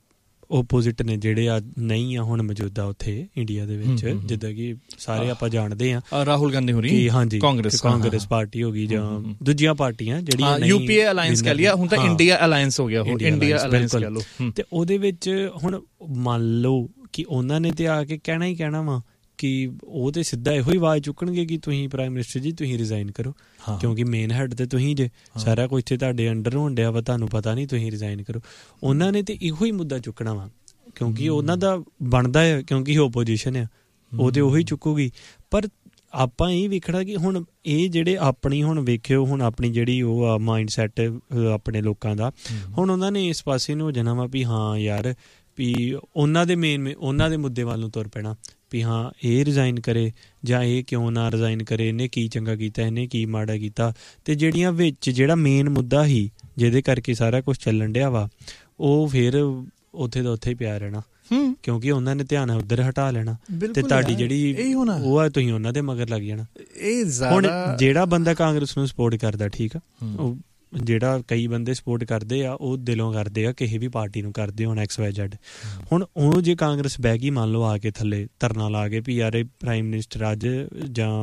ਓਪੋਜ਼ਿਟ ਨੇ ਜਿਹੜੇ ਆ ਨਹੀਂ ਆ ਹੁਣ ਮੌਜੂਦਾ ਉੱਥੇ ਇੰਡੀਆ ਦੇ ਵਿੱਚ, ਜਿੱਦਾਂ ਕਿ ਸਾਰੇ ਆਪਾਂ ਜਾਣਦੇ ਆ ਰਾਹੁਲ ਗਾਂਧੀ ਹੋਰੀ ਕਿ ਹਾਂਜੀ ਕਾਂਗਰਸ ਕਾਂਗਰਸ ਪਾਰਟੀ ਹੋ ਗਈ ਜਾਂ ਦੂਜੀਆਂ ਪਾਰਟੀਆਂ ਜਿਹੜੀਆਂ ਯੂਪੀਏ ਅਲਾਈਅੰਸ ਕਹਿ ਲਿਆ, ਹੁਣ ਤਾਂ ਇੰਡੀਆ ਅਲਾਈਅੰਸ ਹੋ ਗਿਆ, ਉਹ ਇੰਡੀਆ ਅਲਾਈਅੰਸ ਕਹਿ ਲਓ। ਤੇ ਉਹਦੇ ਵਿੱਚ ਹੁਣ ਮੰਨ ਲਓ ਕਿ ਉਹਨਾਂ ਨੇ ਤੇ ਆ ਕੇ ਕਹਿਣਾ ਹੀ ਕਹਿਣਾ ਵਾ ਕਿ ਉਹ ਤੇ ਸਿੱਧਾ ਇਹੋ ਹੀ ਆਵਾਜ਼ ਚੁੱਕਣਗੇ ਕਿ ਤੁਸੀਂ ਪ੍ਰਾਈਮ ਮਿਨਿਸਟਰ ਜੀ ਤੁਸੀਂ ਰਿਜ਼ਾਈਨ ਕਰੋ, ਕਿਉਂਕਿ ਮੇਨ ਹੈਡ ਤੇ ਤੁਸੀਂ ਜੇ, ਸਾਰਾ ਕੁਝ ਤੇ ਤੁਹਾਡੇ ਅੰਡਰ ਹੋਣ ਡਿਆ ਵਾ, ਤੁਹਾਨੂੰ ਪਤਾ ਨਹੀਂ, ਤੁਸੀਂ ਰਿਜ਼ਾਈਨ ਕਰੋ। ਉਹਨਾਂ ਨੇ ਤੇ ਇਹੋ ਹੀ ਮੁੱਦਾ ਚੁੱਕਣਾ ਵਾ, ਕਿਉਂਕਿ ਉਹਨਾਂ ਦਾ ਬਣਦਾ ਹੈ, ਕਿਉਂਕਿ ਓਪੋਜੀਸ਼ਨ ਆ, ਉਹ ਤੇ ਉਹੀ ਚੁੱਕੂਗੀ। ਪਰ ਆਪਾਂ ਇਹ ਵੇਖਣਾ ਕਿ ਹੁਣ ਇਹ ਜਿਹੜੇ ਆਪਣੀ ਹੁਣ ਵੇਖਿਓ ਹੁਣ ਆਪਣੀ ਜਿਹੜੀ ਉਹ ਆ ਮਾਈਂਡ ਸੈਟ ਆਪਣੇ ਲੋਕਾਂ ਦਾ, ਹੁਣ ਉਹਨਾਂ ਨੇ ਇਸ ਪਾਸੇ ਨੂੰ ਹੋ ਜਾਣਾ ਵਾ ਵੀ ਹਾਂ ਯਾਰ ਵੀ ਉਹਨਾਂ ਦੇ ਮੇਨ ਉਹਨਾਂ ਦੇ ਮੁੱਦੇ ਵੱਲ ਨੂੰ ਤੁਰ ਪੈਣਾ ਵੀ ਹਾਂ ਇਹ ਰਿਜ਼ਾਈਨ ਕਰੇ ਜਾਂ ਇਹ ਕਿਉਂ ਨਾ ਰਿਜ਼ਾਈਨ ਕਰੇ, ਇਹਨੇ ਕੀ ਚੰਗਾ ਕੀਤਾ, ਇਹਨੇ ਕੀ ਮਾੜਾ ਕੀਤਾ। ਤੇ ਜਿਹੜੀਆਂ ਵਿੱਚ ਜਿਹੜਾ ਮੇਨ ਮੁੱਦਾ ਸੀ ਜਿਹਦੇ ਕਰਕੇ ਸਾਰਾ ਕੁਛ ਚੱਲਣ ਡਿਆ ਵਾ, ਉਹ ਫਿਰ ਉੱਥੇ ਦਾ ਉੱਥੇ ਹੀ ਪਿਆ ਰਹਿਣਾ, ਕਿਉਂਕਿ ਉਹਨਾਂ ਨੇ ਧਿਆਨ ਉੱਧਰ ਹਟਾ ਲੈਣਾ ਤੇ ਤੁਹਾਡੀ ਜਿਹੜੀ ਉਹ ਆ ਤੁਸੀਂ ਉਹਨਾਂ ਦੇ ਮਗਰ ਲੱਗ ਜਾਣਾ। ਹੁਣ ਜਿਹੜਾ ਬੰਦਾ ਕਾਂਗਰਸ ਨੂੰ ਸਪੋਰਟ ਕਰਦਾ, ਠੀਕ ਆ, ਉਹ ਜਿਹੜਾ ਕਈ ਬੰਦੇ ਸਪੋਰਟ ਕਰਦੇ ਆ ਉਹ ਦਿਲੋਂ ਕਰਦੇ ਆ, ਕਿਸੇ ਵੀ ਪਾਰਟੀ ਨੂੰ ਕਰਦੇ ਹੁਣ ਐਕਸ ਵਾਈ ਜ਼ੈਡ। ਹੁਣ ਉਹ ਜੇ ਕਾਂਗਰਸ ਬਹਿ ਗਈ ਮੰਨ ਲਓ ਆ ਕੇ ਥੱਲੇ ਧਰਨਾ ਲਾ ਕੇ ਵੀ ਯਾਰ ਇਹ ਪ੍ਰਾਈਮ ਮਿਨਿਸਟਰ ਅੱਜ ਜਾਂ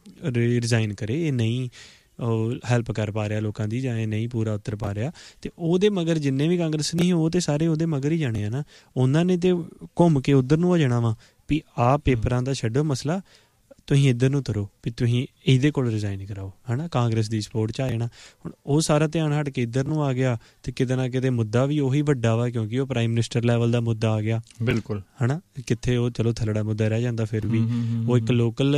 ਰਿਜ਼ਾਈਨ ਕਰੇ, ਇਹ ਨਹੀਂ ਉਹ ਹੈਲਪ ਕਰ ਪਾ ਰਿਹਾ ਲੋਕਾਂ ਦੀ, ਜਾਂ ਇਹ ਨਹੀਂ ਪੂਰਾ ਉੱਤਰ ਪਾ ਰਿਹਾ, ਤੇ ਉਹਦੇ ਮਗਰ ਜਿੰਨੇ ਵੀ ਕਾਂਗਰਸ ਨਹੀਂ ਉਹ ਤੇ ਸਾਰੇ ਉਹਦੇ ਮਗਰ ਹੀ ਜਾਣੇ ਆ ਨਾ। ਉਹਨਾਂ ਨੇ ਤੇ ਘੁੰਮ ਕੇ ਉੱਧਰ ਨੂੰ ਹੋ ਜਾਣਾ ਵਾ ਵੀ ਆਹ ਪੇਪਰਾਂ ਦਾ ਛੱਡੋ ਮਸਲਾ, ਤੁਸੀਂ ਇੱਧਰ ਨੂੰ ਤਰੋ ਵੀ ਤੁਸੀਂ ਇਹਦੇ ਕੋਲ ਰਿਜ਼ਾਈਨ ਕਰਾਓ, ਹੈ ਨਾ, ਕਾਂਗਰਸ ਦੀ ਸਪੋਰਟ 'ਚ ਆ ਜਾਣਾ। ਹੁਣ ਉਹ ਸਾਰਾ ਧਿਆਨ ਹਟ ਕੇ ਇੱਧਰ ਨੂੰ ਆ ਗਿਆ ਤੇ ਕਿਤੇ ਨਾ ਕਿਤੇ ਮੁੱਦਾ ਵੀ ਉਹੀ ਵੱਡਾ ਵਾ, ਕਿਉਂਕਿ ਉਹ ਪ੍ਰਾਈਮ ਮਿਨਿਸਟਰ ਲੈਵਲ ਦਾ ਮੁੱਦਾ ਆ ਗਿਆ। ਬਿਲਕੁਲ, ਹੈ ਨਾ, ਕਿੱਥੇ ਉਹ ਚਲੋ ਥੱਲੜਾ ਮੁੱਦਾ ਰਹਿ ਜਾਂਦਾ, ਫਿਰ ਵੀ ਉਹ ਇੱਕ ਲੋਕਲ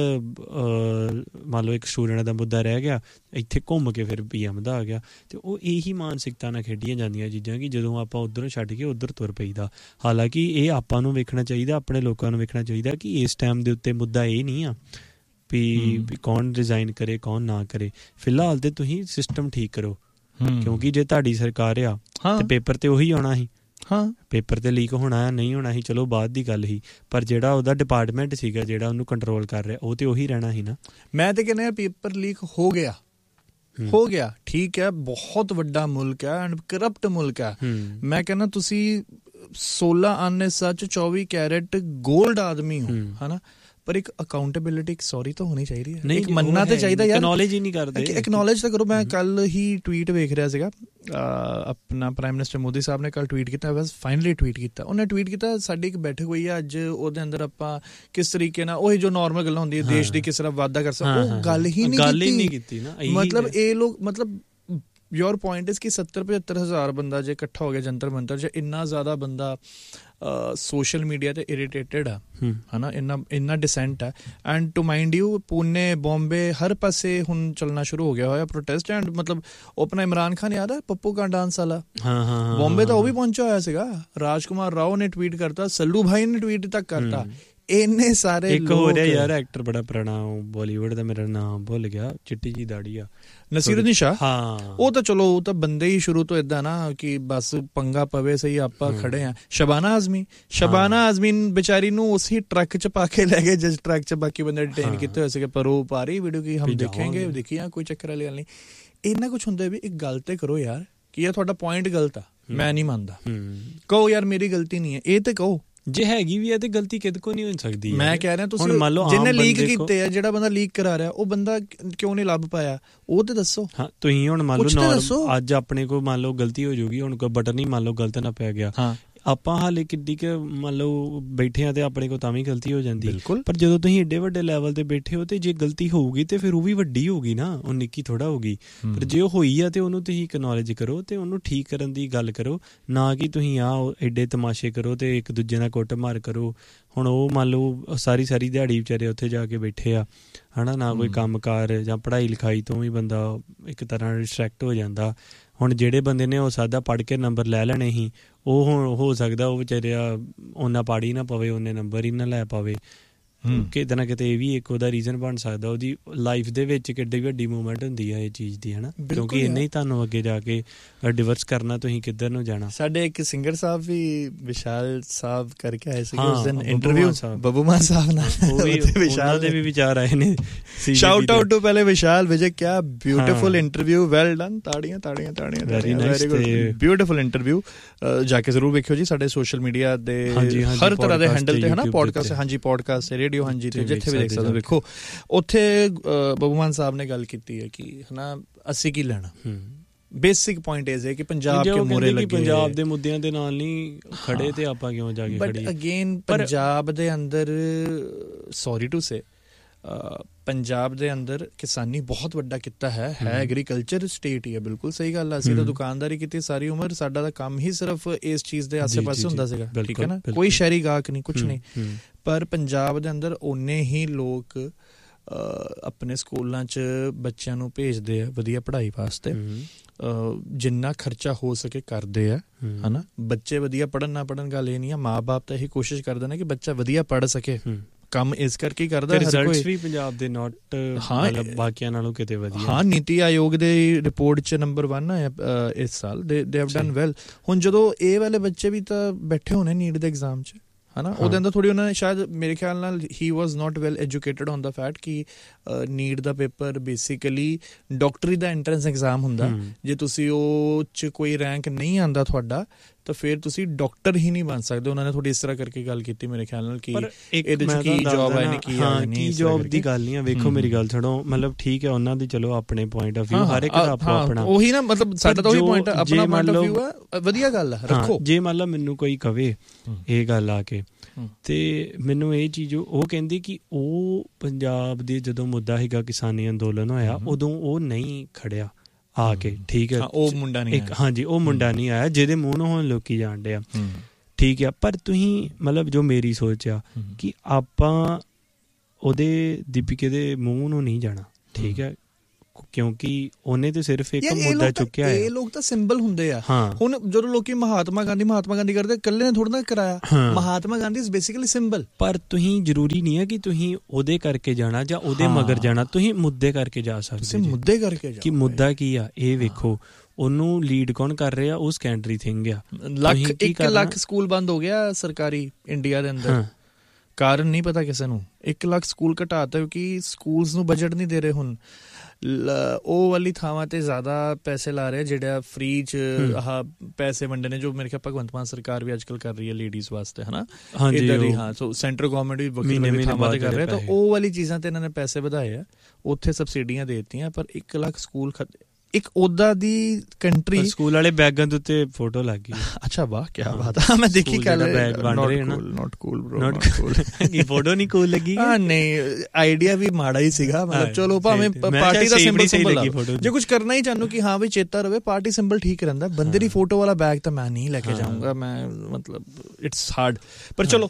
ਮੰਨ ਲਓ ਇੱਕ ਸਟੂਡੈਂਟ ਦਾ ਮੁੱਦਾ ਰਹਿ ਗਿਆ, ਇੱਥੇ ਘੁੰਮ ਕੇ ਫਿਰ ਪੀ ਐਮ ਦਾ ਆ ਗਿਆ। ਤੇ ਉਹ ਇਹੀ ਮਾਨਸਿਕਤਾ ਨਾਲ ਖੇਡੀਆਂ ਜਾਂਦੀਆਂ ਚੀਜ਼ਾਂ ਕਿ ਜਦੋਂ ਆਪਾਂ ਉੱਧਰੋਂ ਛੱਡ ਕੇ ਉੱਧਰ ਤੁਰ ਪਈਦਾ। ਹਾਲਾਂਕਿ ਇਹ ਆਪਾਂ ਨੂੰ ਵੇਖਣਾ ਚਾਹੀਦਾ, ਆਪਣੇ ਲੋਕਾਂ ਨੂੰ ਵੇਖਣਾ ਚਾਹੀਦਾ ਕਿ ਇਸ ਟਾਈਮ ਦੇ ਉੱਤੇ ਮੁੱਦਾ ਇਹ ਨਹੀਂ ਆ ਵੀ ਕੌਣ ਰਿਜ਼ਾਈਨ ਕਰੇ ਕੌਣ ਨਾ ਕਰੇ। ਫਿਲਹਾਲ ਤੇ ਤੁਸੀਂ ਸਿਸਟਮ ਠੀਕ ਕਰੋ, ਕਿਉਂਕਿ ਜੇ ਤੁਹਾਡੀ ਸਰਕਾਰ ਆ ਤੇ ਪੇਪਰ ਤੇ ਉਹੀ ਆਉਣਾ ਸੀ, ਹਾਂ ਪੇਪਰ ਤੇ ਲੀਕ ਹੋਣਾ ਨਹੀਂ ਹੋਣਾ ਸੀ ਚਲੋ ਬਾਅਦ ਦੀ ਗੱਲ ਸੀ, ਪਰ ਜਿਹੜਾ ਉਹਦਾ ਡਿਪਾਰਟਮੈਂਟ ਸੀਗਾ ਜਿਹੜਾ ਉਹਨੂੰ ਕੰਟਰੋਲ ਕਰ ਰਿਹਾ ਉਹ ਤੇ ਉਹੀ ਰਹਿਣਾ ਸੀ ਨਾ। ਮੈਂ ਤੇ ਕਹਿੰਦਾ ਪੇਪਰ ਲੀਕ ਹੋ ਗਿਆ ਹੋ ਗਿਆ ਠੀਕ ਹੈ, ਬਹੁਤ ਵੱਡਾ ਮੁਲਕ ਹੈ ਐਂਡ ਕਰਪਟ ਮੁਲਕ ਹੈ। ਮੈਂ ਕਹਿੰਦਾ ਤੁਸੀਂ ਸੋਲਾਂ ਆਨੇ ਸੱਚ ਚੌਵੀ ਕੈਰੇਟ ਗੋਲਡ ਆਦਮੀ ਹੋ, ਹਨਾ, ਪਰ ਇੱਕ ਅਕਾਊਂਟੇਬਿਲਿਟੀ ਇੱਕ ਸੌਰੀ ਤਾਂ ਹੋਣੀ ਚਾਹੀਦੀ ਹੈ, ਇੱਕ ਮੰਨਣਾ ਤਾਂ ਚਾਹੀਦਾ ਯਾਰ। ਐਕਨੋਲੇਜ ਹੀ ਨਹੀਂ ਕਰਦੇ, ਐਕਨੋਲੇਜ ਤਾਂ ਕਰੋ। ਮੈਂ ਕੱਲ ਹੀ ਟਵੀਟ ਵੇਖ ਰਿਹਾ ਸੀਗਾ, ਆਪਣਾ ਪ੍ਰਾਈਮ ਮਿਨਿਸਟਰ ਮੋਦੀ ਸਾਹਿਬ ਨੇ ਕੱਲ ਟਵੀਟ ਕੀਤਾ, ਬਸ ਫਾਈਨਲੀ ਟਵੀਟ ਕੀਤਾ ਉਹਨੇ, ਟਵੀਟ ਕੀਤਾ ਸਾਡੀ ਇੱਕ ਬੈਠਕ ਹੋਈ ਹੈ ਅੱਜ, ਉਹਦੇ ਅੰਦਰ ਆਪਾਂ ਕਿਸ ਤਰੀਕੇ ਨਾਲ ਉਹੀ ਜੋ ਨੋਰਮਲ ਗੱਲਾਂ ਹੁੰਦੀਆਂ ਦੇਸ਼ ਦੀ ਕਿਸ ਤਰ੍ਹਾਂ ਵਾਧਾ ਕਰ ਸਕਦੇ, ਉਹ ਗੱਲ ਹੀ ਨਹੀਂ ਕੀਤੀ। ਮਤਲਬ ਇਹ ਲੋਕ ਮਤਲਬ ਯੋਰ ਪੁਆਇੰਟ ਇਜ਼ ਕਿ ਸੱਤਰ ਪਝੱਤਰ ਹਜ਼ਾਰ ਬੰਦਾ ਜੇ ਇਕੱਠਾ ਹੋ ਗਿਆ ਜੰਤਰ ਮੰਤਰ 'ਚ, ਇੰਨਾ ਜ਼ਿਆਦਾ ਬੰਦਾ ਸੋਸ਼ਲ ਮੀਡੀਆ ਤੇ ਇਰੀਟੇਟਡ ਆ, ਹੈ ਨਾ, ਇੰਨਾ ਇੰਨਾ ਡਿਸੈਂਟ ਹੈ। And to mind you Pune Bombay ਹਰ ਪਾਸੇ ਹੁਣ ਚੱਲਣਾ ਸ਼ੁਰੂ ਹੋ ਗਿਆ ਹੋਇਆ ਪ੍ਰੋਟੈਸਟ। ਐਂਡ ਮਤਲਬ ਉਹ ਆਪਣਾ ਇਮਰਾਨ ਖਾਨ ਯਾਦ ਹੈ ਪੱਪੂ ਕਾ ਡਾਂਸ ਵਾਲਾ, ਬੰਬੇ ਤਾਂ ਉਹ ਵੀ ਪਹੁੰਚਿਆ ਹੋਇਆ ਸੀਗਾ। ਰਾਜਕੁਮਾਰ ਰਾਓ ਨੇ ਟਵੀਟ ਕਰਤਾ, ਸੱਲੂ ਭਾਈ ਨੇ ਟਵੀਟ ਤੱਕ ਕਰਤਾ, ਇੰਨੇ ਸਾਰੇ। ਇੱਕ ਹੋ ਰਿਹਾ ਯਾਰ ਐਕਟਰ ਬੜਾ ਪੁਰਾਣਾ ਬਾਲੀਵੁੱਡ ਦਾ, ਮੇਰਾ ਨਾਮ ਭੁੱਲ ਗਿਆ, ਚਿੱਟੀ ਜੀ ਦਾੜੀ ਆ, ਨਸੀਰੁਦੀਨ ਸ਼ਾਹ। ਹਾਂ ਉਹ ਤਾਂ ਚਲੋ ਉਹ ਤਾਂ ਬੰਦੇ ਹੀ ਸ਼ੁਰੂ ਤੋਂ ਏਦਾਂ ਨਾ ਕਿ ਬਸ ਪੰਗਾ ਪਵੇ ਸਹੀ ਆਪਾਂ ਖੜੇ ਆ। ਸ਼ਬਾਨਾ ਆਜ਼ਮੀ ਸ਼ਬਾਨਾ ਆਜ਼ਮੀ ਵਿਚਾਰੀ ਨੂੰ ਉਸੇ ਟਰੱਕ 'ਚ ਪਾ ਕੇ ਲੈ ਗਏ ਜਿਸ ਟਰੱਕ 'ਚ ਬਾਕੀ ਬੰਦੇ ਡਿਟੇਨ ਕੀਤੇ ਹੋਏ ਸੀਗੇ, ਪਰ ਉਹ ਪਾ ਰਹੀ ਵੀਡੀਓ ਕੀ ਹਮ ਦੇਖਾਂਗੇ, ਦੇਖੀਆਂ ਕੋਈ ਚੱਕਰ ਵਾਲੀ ਗੱਲ ਨਹੀਂ। ਇੰਨਾ ਕੁਛ ਹੁੰਦਾ ਵੀ ਇੱਕ ਗੱਲ ਤੇ ਕਰੋ ਯਾਰ ਕਿ ਯਾਰ ਤੁਹਾਡਾ ਪੁਆਇੰਟ ਗਲਤ ਆ, ਮੈਂ ਨਹੀਂ ਮੰਨਦਾ, ਕਹੋ ਯਾਰ ਮੇਰੀ ਗਲਤੀ ਨਹੀਂ ਹੈ, ਇਹ ਤੇ ਕਹੋ। ਜੇ ਹੈਗੀ ਵੀ ਹੈ ਤੇ ਗਲਤੀ ਕਿਹਦੇ ਕੋਲ ਨਹੀਂ ਹੋ ਸਕਦੀ। ਮੈਂ ਕਹਿ ਰਿਹਾ ਤੁਸੀਂ ਜਿਹਨੇ ਲੀਕ ਕੀਤੇ ਆ, ਜਿਹੜਾ ਬੰਦਾ ਲੀਕ ਕਰਾ ਰਿਹਾ ਉਹ ਬੰਦਾ ਕਿਉਂ ਨਹੀਂ ਲੱਭ ਪਾਇਆ, ਉਹ ਤੇ ਦੱਸੋ। ਹਾਂ ਤੁਸੀਂ ਹੁਣ ਮੰਨ ਲਓ ਅੱਜ ਆਪਣੇ ਕੋਲ ਮੰਨ ਲਓ ਗਲਤੀ ਹੋ ਜਾਊਗੀ, ਹੁਣ ਕੋਈ ਬਟਨ ਹੀ ਮੰਨ ਲਓ ਗਲਤ ਨਾ ਪੈ ਗਿਆ, ਆਪਾਂ ਹਾਲੇ ਕਿੱਡੀ ਕੁ ਮੰਨ ਲਓ ਬੈਠੇ ਆ ਤੇ ਆਪਣੇ ਕੋਲ ਤਾਂ ਵੀ ਗਲਤੀ ਹੋ ਜਾਂਦੀ। ਪਰ ਜਦੋਂ ਤੁਸੀਂ ਏਡੇ ਵੱਡੇ ਲੈਵਲ ਤੇ ਬੈਠੇ ਹੋ ਤੇ ਜੇ ਗਲਤੀ ਹੋਊਗੀ ਤੇ ਫਿਰ ਉਹ ਵੀ ਵੱਡੀ ਹੋਊਗੀ ਨਾ, ਉਹ ਨਿੱਕੀ ਥੋੜਾ ਹੋਊਗੀ। ਪਰ ਜੇ ਉਹ ਹੋਈ ਆ ਤੇ ਉਹਨੂੰ ਤੁਸੀਂ ਐਕਨੋਲੇਜ ਕਰੋ ਤੇ ਉਹਨੂੰ ਠੀਕ ਕਰਨ ਦੀ ਗੱਲ ਕਰੋ, ਨਾ ਕਿ ਤੁਸੀਂ ਆ ਏਡੇ ਤਮਾਸ਼ੇ ਕਰੋ ਤੇ ਇੱਕ ਦੂਜੇ ਨਾਲ ਕੁੱਟ ਮਾਰ ਕਰੋ। ਹੁਣ ਉਹ ਮੰਨ ਲਓ ਸਾਰੀ ਸਾਰੀ ਦਿਹਾੜੀ ਵਿਚਾਰੇ ਉੱਥੇ ਜਾ ਕੇ ਬੈਠੇ ਆ, ਹੈ ਨਾ, ਨਾ ਕੋਈ ਕੰਮ ਕਾਰ ਜਾਂ ਪੜ੍ਹਾਈ ਲਿਖਾਈ ਤੋਂ ਵੀ ਬੰਦਾ ਇੱਕ ਤਰ੍ਹਾਂ ਡਿਸਟਰੈਕਟ ਹੋ ਜਾਂਦਾ। ਹੁਣ ਜਿਹੜੇ ਬੰਦੇ ਨੇ ਉਹ ਸਾਦਾ ਪੜ੍ਹ ਕੇ ਨੰਬਰ ਲੈ ਲੈਣੇ ਸੀ, ਉਹ ਹੁਣ ਹੋ ਸਕਦਾ ਉਹ ਵਿਚਾਰਿਆ ਉਹਨਾਂ ਪੜ੍ਹ ਹੀ ਨਾ ਪਵੇ, ਉਹਨੇ ਨੰਬਰ ਹੀ ਨਾ ਲੈ ਪਾਵੇ, ਕਿਤੇ ਨਾ ਕਿਤੇ ਇਹ ਵੀ ਇੱਕ ਉਹਦਾ ਰੀਜ਼ਨ ਬਣ ਸਕਦਾ ਉਹਦੀ ਲਾਈਫ ਦੇ ਵਿੱਚ ਕਿੱਡੀ ਵੱਡੀ ਮੂਵਮੈਂਟ ਹੁੰਦੀ ਆ ਇਹ ਚੀਜ਼ ਦੀ, ਹੈ ਨਾ, ਕਿਉਂਕਿ ਇੰਨੇ ਹੀ ਤੁਹਾਨੂੰ ਅੱਗੇ ਜਾ ਕੇ ਡਿਵਰਸ ਕਰਨਾ, ਤੁਸੀਂ ਕਿੱਧਰ ਨੂੰ ਜਾਣਾ। ਸਾਡੇ ਇੱਕ ਸਿੰਗਰ ਸਾਹਿਬ ਵੀ ਵਿਸ਼ਾਲ ਸਾਹਿਬ ਕਰਕੇ ਆਏ ਸੀ ਉਸ ਦਿਨ ਇੰਟਰਵਿਊ, ਬੱਬੂ ਮਾਨ ਸਾਹਿਬ ਨਾਲ, ਉਹ ਵੀ ਵਿਸ਼ਾਲ ਦੇ ਵੀ ਵਿਚਾਰ ਆਏ ਨੇ। ਸ਼ਾਊਟ ਆਊਟ ਟੂ ਪਹਿਲੇ ਵਿਸ਼ਾਲ ਵਿਜੇ, ਕਿਆ ਬਿਊਟੀਫੁਲ ਇੰਟਰਵਿਊ, ਵੈਲ ਡਨ, ਤਾੜੀਆਂ ਤਾੜੀਆਂ ਤਾੜੀਆਂ, ਵੈਰੀ ਗੁੱਡ ਬਿਊਟੀਫੁਲ ਇੰਟਰਵਿਊ। ਜਾ ਕੇ ਜ਼ਰੂਰ ਵੇਖਿਓ ਜੀ ਸਾਡੇ ਸੋਸ਼ਲ ਮੀਡੀਆ ਦੇ ਹਰ ਤਰ੍ਹਾਂ ਦੇ ਹੈਂਡਲ ਤੇ, ਹੈ ਨਾ, ਪੋਡਕਾਸਟ, ਹਾਂਜੀ ਪੋਡਕਾਸਟ, ਰੇਡੀਓ, ਹਾਂਜੀ, ਤੇ ਜਿੱਥੇ ਵੀ ਦੇਖ ਸਕਦੇ ਹੋ ਵੇਖੋ। ਉੱਥੇ ਬੱਬੂ ਮਾਨ ਸਾਹਿਬ ਨੇ ਗੱਲ ਕੀਤੀ ਹੈ ਕਿ ਹੈ ਨਾ ਅਸੀਂ ਕੀ ਲੈਣਾ। ਬੇਸਿਕ ਪੁਆਇੰਟ ਇਹ ਹੈ ਕਿ ਪੰਜਾਬ ਕਿਉਂ ਮੋਰੇ ਲੱਗੇ, ਪੰਜਾਬ ਦੇ ਮੁੱਦਿਆਂ ਦੇ ਨਾਲ ਨਹੀਂ ਖੜੇ ਤੇ ਆਪਾਂ ਕਿਉਂ ਜਾ ਕੇ ਖੜੀਏ। ਬਟ ਅਗੇਨ ਪੰਜਾਬ ਦੇ ਅੰਦਰ, ਸੌਰੀ ਟੂ ਸੇ, ਪੰਜਾਬ ਦੇ ਅੰਦਰ ਕਿਸਾਨੀ ਬਹੁਤ ਵੱਡਾ ਕਿੱਤਾ ਹੈ, ਹੈ ਐਗਰੀਕਲਚਰ ਸਟੇਟ ਹੀ ਹੈ, ਬਿਲਕੁਲ ਸਹੀ ਗੱਲ ਹੈ। ਅਸੀਂ ਤਾਂ ਦੁਕਾਨਦਾਰੀ ਕੀਤੀ ਸਾਰੀ ਉਮਰ, ਸਾਡਾ ਤਾਂ ਕੰਮ ਹੀ ਸਿਰਫ ਇਸ ਚੀਜ਼ ਦੇ ਆਸੇ ਪਾਸੇ ਹੁੰਦਾ ਸੀਗਾ, ਠੀਕ ਹੈ ਨਾ, ਕੋਈ ਸ਼ਹਿਰੀ ਗਾਹਕ ਨਹੀਂ, ਕੁਛ ਨਹੀਂ। ਪਰ ਪੰਜਾਬ ਦੇ ਅੰਦਰ ਓਨੇ ਹੀ ਲੋਕ ਆਪਣੇ ਸਕੂਲਾਂ 'ਚ ਬੱਚਿਆਂ ਨੂੰ ਭੇਜਦੇ ਆ ਵਧੀਆ ਪੜ੍ਹਾਈ ਵਾਸਤੇ, ਜਿੰਨਾ ਖਰਚਾ ਹੋ ਸਕੇ ਕਰਦੇ ਆ, ਹੈ ਨਾ। ਬੱਚੇ ਵਧੀਆ ਪੜ੍ਹਨ ਨਾ ਪੜ੍ਹਨ ਗੱਲ ਇਹ ਨਹੀਂ ਆ, ਮਾਂ ਬਾਪ ਤਾਂ ਇਹੀ ਕੋਸ਼ਿਸ਼ ਕਰਦੇ ਨੇ ਕਿ ਬੱਚਾ ਵਧੀਆ ਪੜ੍ਹ ਸਕੇ, ਕੰਮ ਇਸ ਕਰਕੇ ਕਰਦਾ। ਰਿਜ਼ਲਟਸ ਵੀ ਪੰਜਾਬ ਦੇ ਨਾਟ ਮਤਲਬ ਬਾਕੀਆਂ ਨਾਲੋਂ ਕਿਤੇ ਵਧੀਆ। ਹਾਂ, ਨੀਤੀ ਆਯੋਗ ਦੇ ਰਿਪੋਰਟ 'ਚ ਨੰਬਰ ਵਨ ਆਇਆ ਇਸ ਸਾਲ, ਦੇ ਦੇ ਹੈਵ ਡਨ ਵੈਲ। ਹੁਣ ਜਦੋਂ ਇਹ ਵਾਲੇ ਬੱਚੇ ਵੀ ਤਾਂ ਬੈਠੇ ਹੋਣੇ ਨੀਟ ਦੇ ਐਗਜ਼ਾਮ 'ਚ, ਹੈ ਨਾ, ਉਹਦੇ ਅੰਦਰ ਥੋੜ੍ਹੀ ਉਹਨਾਂ ਨੇ ਸ਼ਾਇਦ ਮੇਰੇ ਖਿਆਲ ਨਾਲ ਹੀ ਵਾਜ਼ ਨਾਟ well educated on the fact ਕਿ ਨੀਟ ਦਾ ਪੇਪਰ ਬੇਸਿਕਲੀ ਡਾਕਟਰੀ ਦਾ ਐਂਟਰੈਂਸ ਐਗਜ਼ਾਮ ਹੁੰਦਾ। ਜੇ ਤੁਸੀਂ ਉਹ 'ਚ ਕੋਈ ਰੈਂਕ ਨਹੀਂ ਆਉਂਦਾ ਤੁਹਾਡਾ ਤਾਂ ਫਿਰ ਤੁਸੀਂ ਡਾਕਟਰ ਹੀ ਨਹੀਂ ਬਣ ਸਕਦੇ। ਉਹਨਾਂ ਨੇ ਥੋੜੀ ਇਸ ਤਰ੍ਹਾਂ ਕਰਕੇ ਗੱਲ ਕੀਤੀ ਮੇਰੇ ਖਿਆਲ ਨਾਲ ਕਿ ਇਹਦੇ 'ਚ ਕੀ ਜੋਬ ਆਏ ਨੇ, ਕੀ ਕੀ ਜੋਬ ਦੀ ਗੱਲ ਨਹੀਂ ਆ। ਵੇਖੋ ਮੇਰੀ ਗੱਲ ਸੁਣੋ, ਮਤਲਬ ਠੀਕ ਹੈ ਉਹਨਾਂ ਦੀ ਚਲੋ ਆਪਣੇ ਪੁਆਇੰਟ ਆਫ ਵਿਊ, ਹਰ ਇੱਕ ਦਾ ਆਪਣਾ ਆਪਣਾ, ਉਹੀ ਨਾ, ਮਤਲਬ ਸਾਡਾ ਤਾਂ ਉਹੀ ਪੁਆਇੰਟ, ਆਪਣਾ ਪੁਆਇੰਟ ਆਫ ਵਿਊ ਹੈ, ਵਧੀਆ ਗੱਲ ਹੈ, ਰੱਖੋ। ਜੇ ਮੰਨ ਲਓ ਮੈਨੂੰ ਕੋਈ ਕਵੇ ਇਹ ਗੱਲ ਆ ਕੇ, ਤੇ ਮੈਨੂੰ ਇਹ ਚੀਜ਼ ਉਹ ਕਹਿੰਦੀ ਕਿ ਉਹ ਪੰਜਾਬ ਦੇ ਜਦੋਂ ਮੁੱਦਾ ਹੈਗਾ ਕਿਸਾਨੀ ਅੰਦੋਲਨ ਹੋਇਆ ਉਦੋਂ ਉਹ ਨਹੀਂ ਖੜਿਆ ਆ ਕੇ, ਠੀਕ ਹੈ, ਉਹ ਮੁੰਡਾ ਨਹੀਂ ਆਇਆ, ਹਾਂਜੀ ਉਹ ਮੁੰਡਾ ਨਹੀਂ ਆਇਆ ਜਿਹਦੇ ਮੂੰਹ ਨੂੰ ਹੁਣ ਲੋਕੀ ਜਾਣਦੇ ਆ, ਠੀਕ ਆ। ਪਰ ਤੁਸੀਂ ਮਤਲਬ ਜੋ ਮੇਰੀ ਸੋਚ ਆ ਕਿ ਆਪਾਂ ਉਹਦੇ ਦੀਪਿਕੇ ਦੇ ਮੂੰਹ ਨੂੰ ਨਹੀਂ ਜਾਣਾ, ਠੀਕ ਹੈ, ਕਿਉਂਕਿ ਉਹਨੇ ਤੇ ਸਿਰਫ ਇੱਕ ਮੁੱਦਾ ਚੁੱਕਿਆ ਹੈ। ਇਹ ਲੋਕ ਤਾਂ ਸਿੰਬਲ ਹੁੰਦੇ ਆ। ਹੁਣ ਜਦੋਂ ਲੋਕੀ ਮਹਾਤਮਾ ਗਾਂਧੀ ਮਹਾਤਮਾ ਗਾਂਧੀ ਕਰਦੇ, ਇਕੱਲੇ ਨੇ ਥੋੜਾ ਨਾ ਕਰਾਇਆ, Mahatma Gandhi is basically symbol. ਪਰ ਤੁਸੀਂ ਜ਼ਰੂਰੀ ਨਹੀਂ ਹੈ ਕਿ ਤੁਸੀਂ ਉਹਦੇ ਕਰਕੇ ਜਾਣਾ ਜਾਂ ਉਹਦੇ ਮਗਰ ਜਾਣਾ, ਤੁਸੀਂ ਮੁੱਦੇ ਕਰਕੇ ਜਾ ਸਕਦੇ, ਮੁੱਦੇ ਕਰਕੇ ਜਾਓ ਕਿ ਮੁੱਦਾ ਕੀ ਆ ਇਹ ਵੇਖੋ। ਉਹਨੂੰ ਲੀਡ ਕੌਣ ਕਰ ਰਿਹਾ, ਉਹ ਸੈਕੰਡਰੀ ਥਿੰਗ ਆ। ਲੱਖ ਇੱਕ ਲੱਖ ਸਕੂਲ ਬੰਦ ਹੋ ਗਿਆ ਸਰਕਾਰੀ ਇੰਡੀਆ ਦੇ ਅੰਦਰ, ਕਾਰਨ ਨਹੀਂ ਪਤਾ ਕਿਸੇ ਨੂੰ। ਇੱਕ ਲੱਖ ਸਕੂਲ ਘਟਾਤਾ ਕਿਉਂਕਿ ਸਕੂਲਸ ਨੂੰ ਬਜਟ ਨਹੀਂ ਦੇ ਰਹੇ। ਹੁਣ ਉਹ ਵਾਲੀ ਥਾਵਾਂ ਤੇ ਜ਼ਿਆਦਾ ਪੈਸੇ ਲਾ ਰਹੇ ਜਿਹੜਾ ਫ੍ਰੀ 'ਚ ਆਹ ਪੈਸੇ ਵੰਡੇ ਨੇ, ਜੋ ਮੇਰੇ ਖਿਆਲ ਭਗਵੰਤ ਮਾਨ ਸਰਕਾਰ ਵੀ ਅੱਜ ਕੱਲ੍ਹ ਕਰ ਰਹੀ ਹੈ ਲੇਡੀਜ਼ ਵਾਸਤੇ, ਹੈ ਨਾ, ਇੱਦਾਂ ਦੀ। ਹਾਂ, ਸੋ ਸੈਂਟਰ ਗੌਰਮੈਂਟ ਵੀ ਵੱਖਰੀ ਥਾਵਾਂ ਤੇ ਕਰ ਰਿਹਾ, ਤਾਂ ਉਹ ਵਾਲੀ ਚੀਜ਼ਾਂ ਤੇ ਇਹਨਾਂ ਨੇ ਪੈਸੇ ਵਧਾਏ ਆ, ਉੱਥੇ ਸਬਸਿਡੀਆਂ ਦੇ ਦਿੱਤੀਆਂ। ਪਰ ਇੱਕ ਲੱਖ ਸਕੂਲ ਇੱਕ ਉਹਦਾ ਦੀ ਕੰਟਰੀ, ਸਕੂਲ ਵਾਲੇ ਬੈਗਾਂ ਦੇ ਉੱਤੇ ਫੋਟੋ ਲੱਗ ਗਈ। ਅੱਛਾ ਵਾਹ, ਕੀ ਬਾਤ ਆ, ਮੈਂ ਦੇਖੀ ਕੱਲ ਬੈਗ ਬਣ ਰਹੇ ਨਾ। ਨਾਟ ਕੂਲ ਬ੍ਰੋ, ਨਾਟ ਕੂਲ। ਕੀ ਫੋਟੋ ਨਹੀਂ ਕੂਲ ਲੱਗੀ? ਹਾਂ ਨਹੀਂ, ਆਈਡੀਆ ਵੀ ਮਾੜਾ ਹੀ ਸੀਗਾ, ਮਤਲਬ ਚਲੋ ਭਾਵੇਂ ਪਾਰਟੀ ਦਾ ਸਿੰਬਲ ਸਿੰਬਲ ਜੇ ਕੁਝ ਕਰਨਾ ਹੀ ਚਾਹਨੂੰ ਕਿ ਹਾਂ ਵੀ ਚੇਤਾ ਰਵੇ, ਪਾਰਟੀ ਸਿੰਬਲ ਠੀਕ ਰਹਿੰਦਾ। ਬੰਦੇ ਦੀ ਫੋਟੋ ਵਾਲਾ ਬੈਗ ਤਾਂ ਮੈਂ ਨਹੀਂ ਲੈ ਕੇ ਜਾਊਂਗਾ, ਮੈਂ ਮਤਲਬ ਇਟਸ ਹਾਰਡ। ਪਰ ਚਲੋ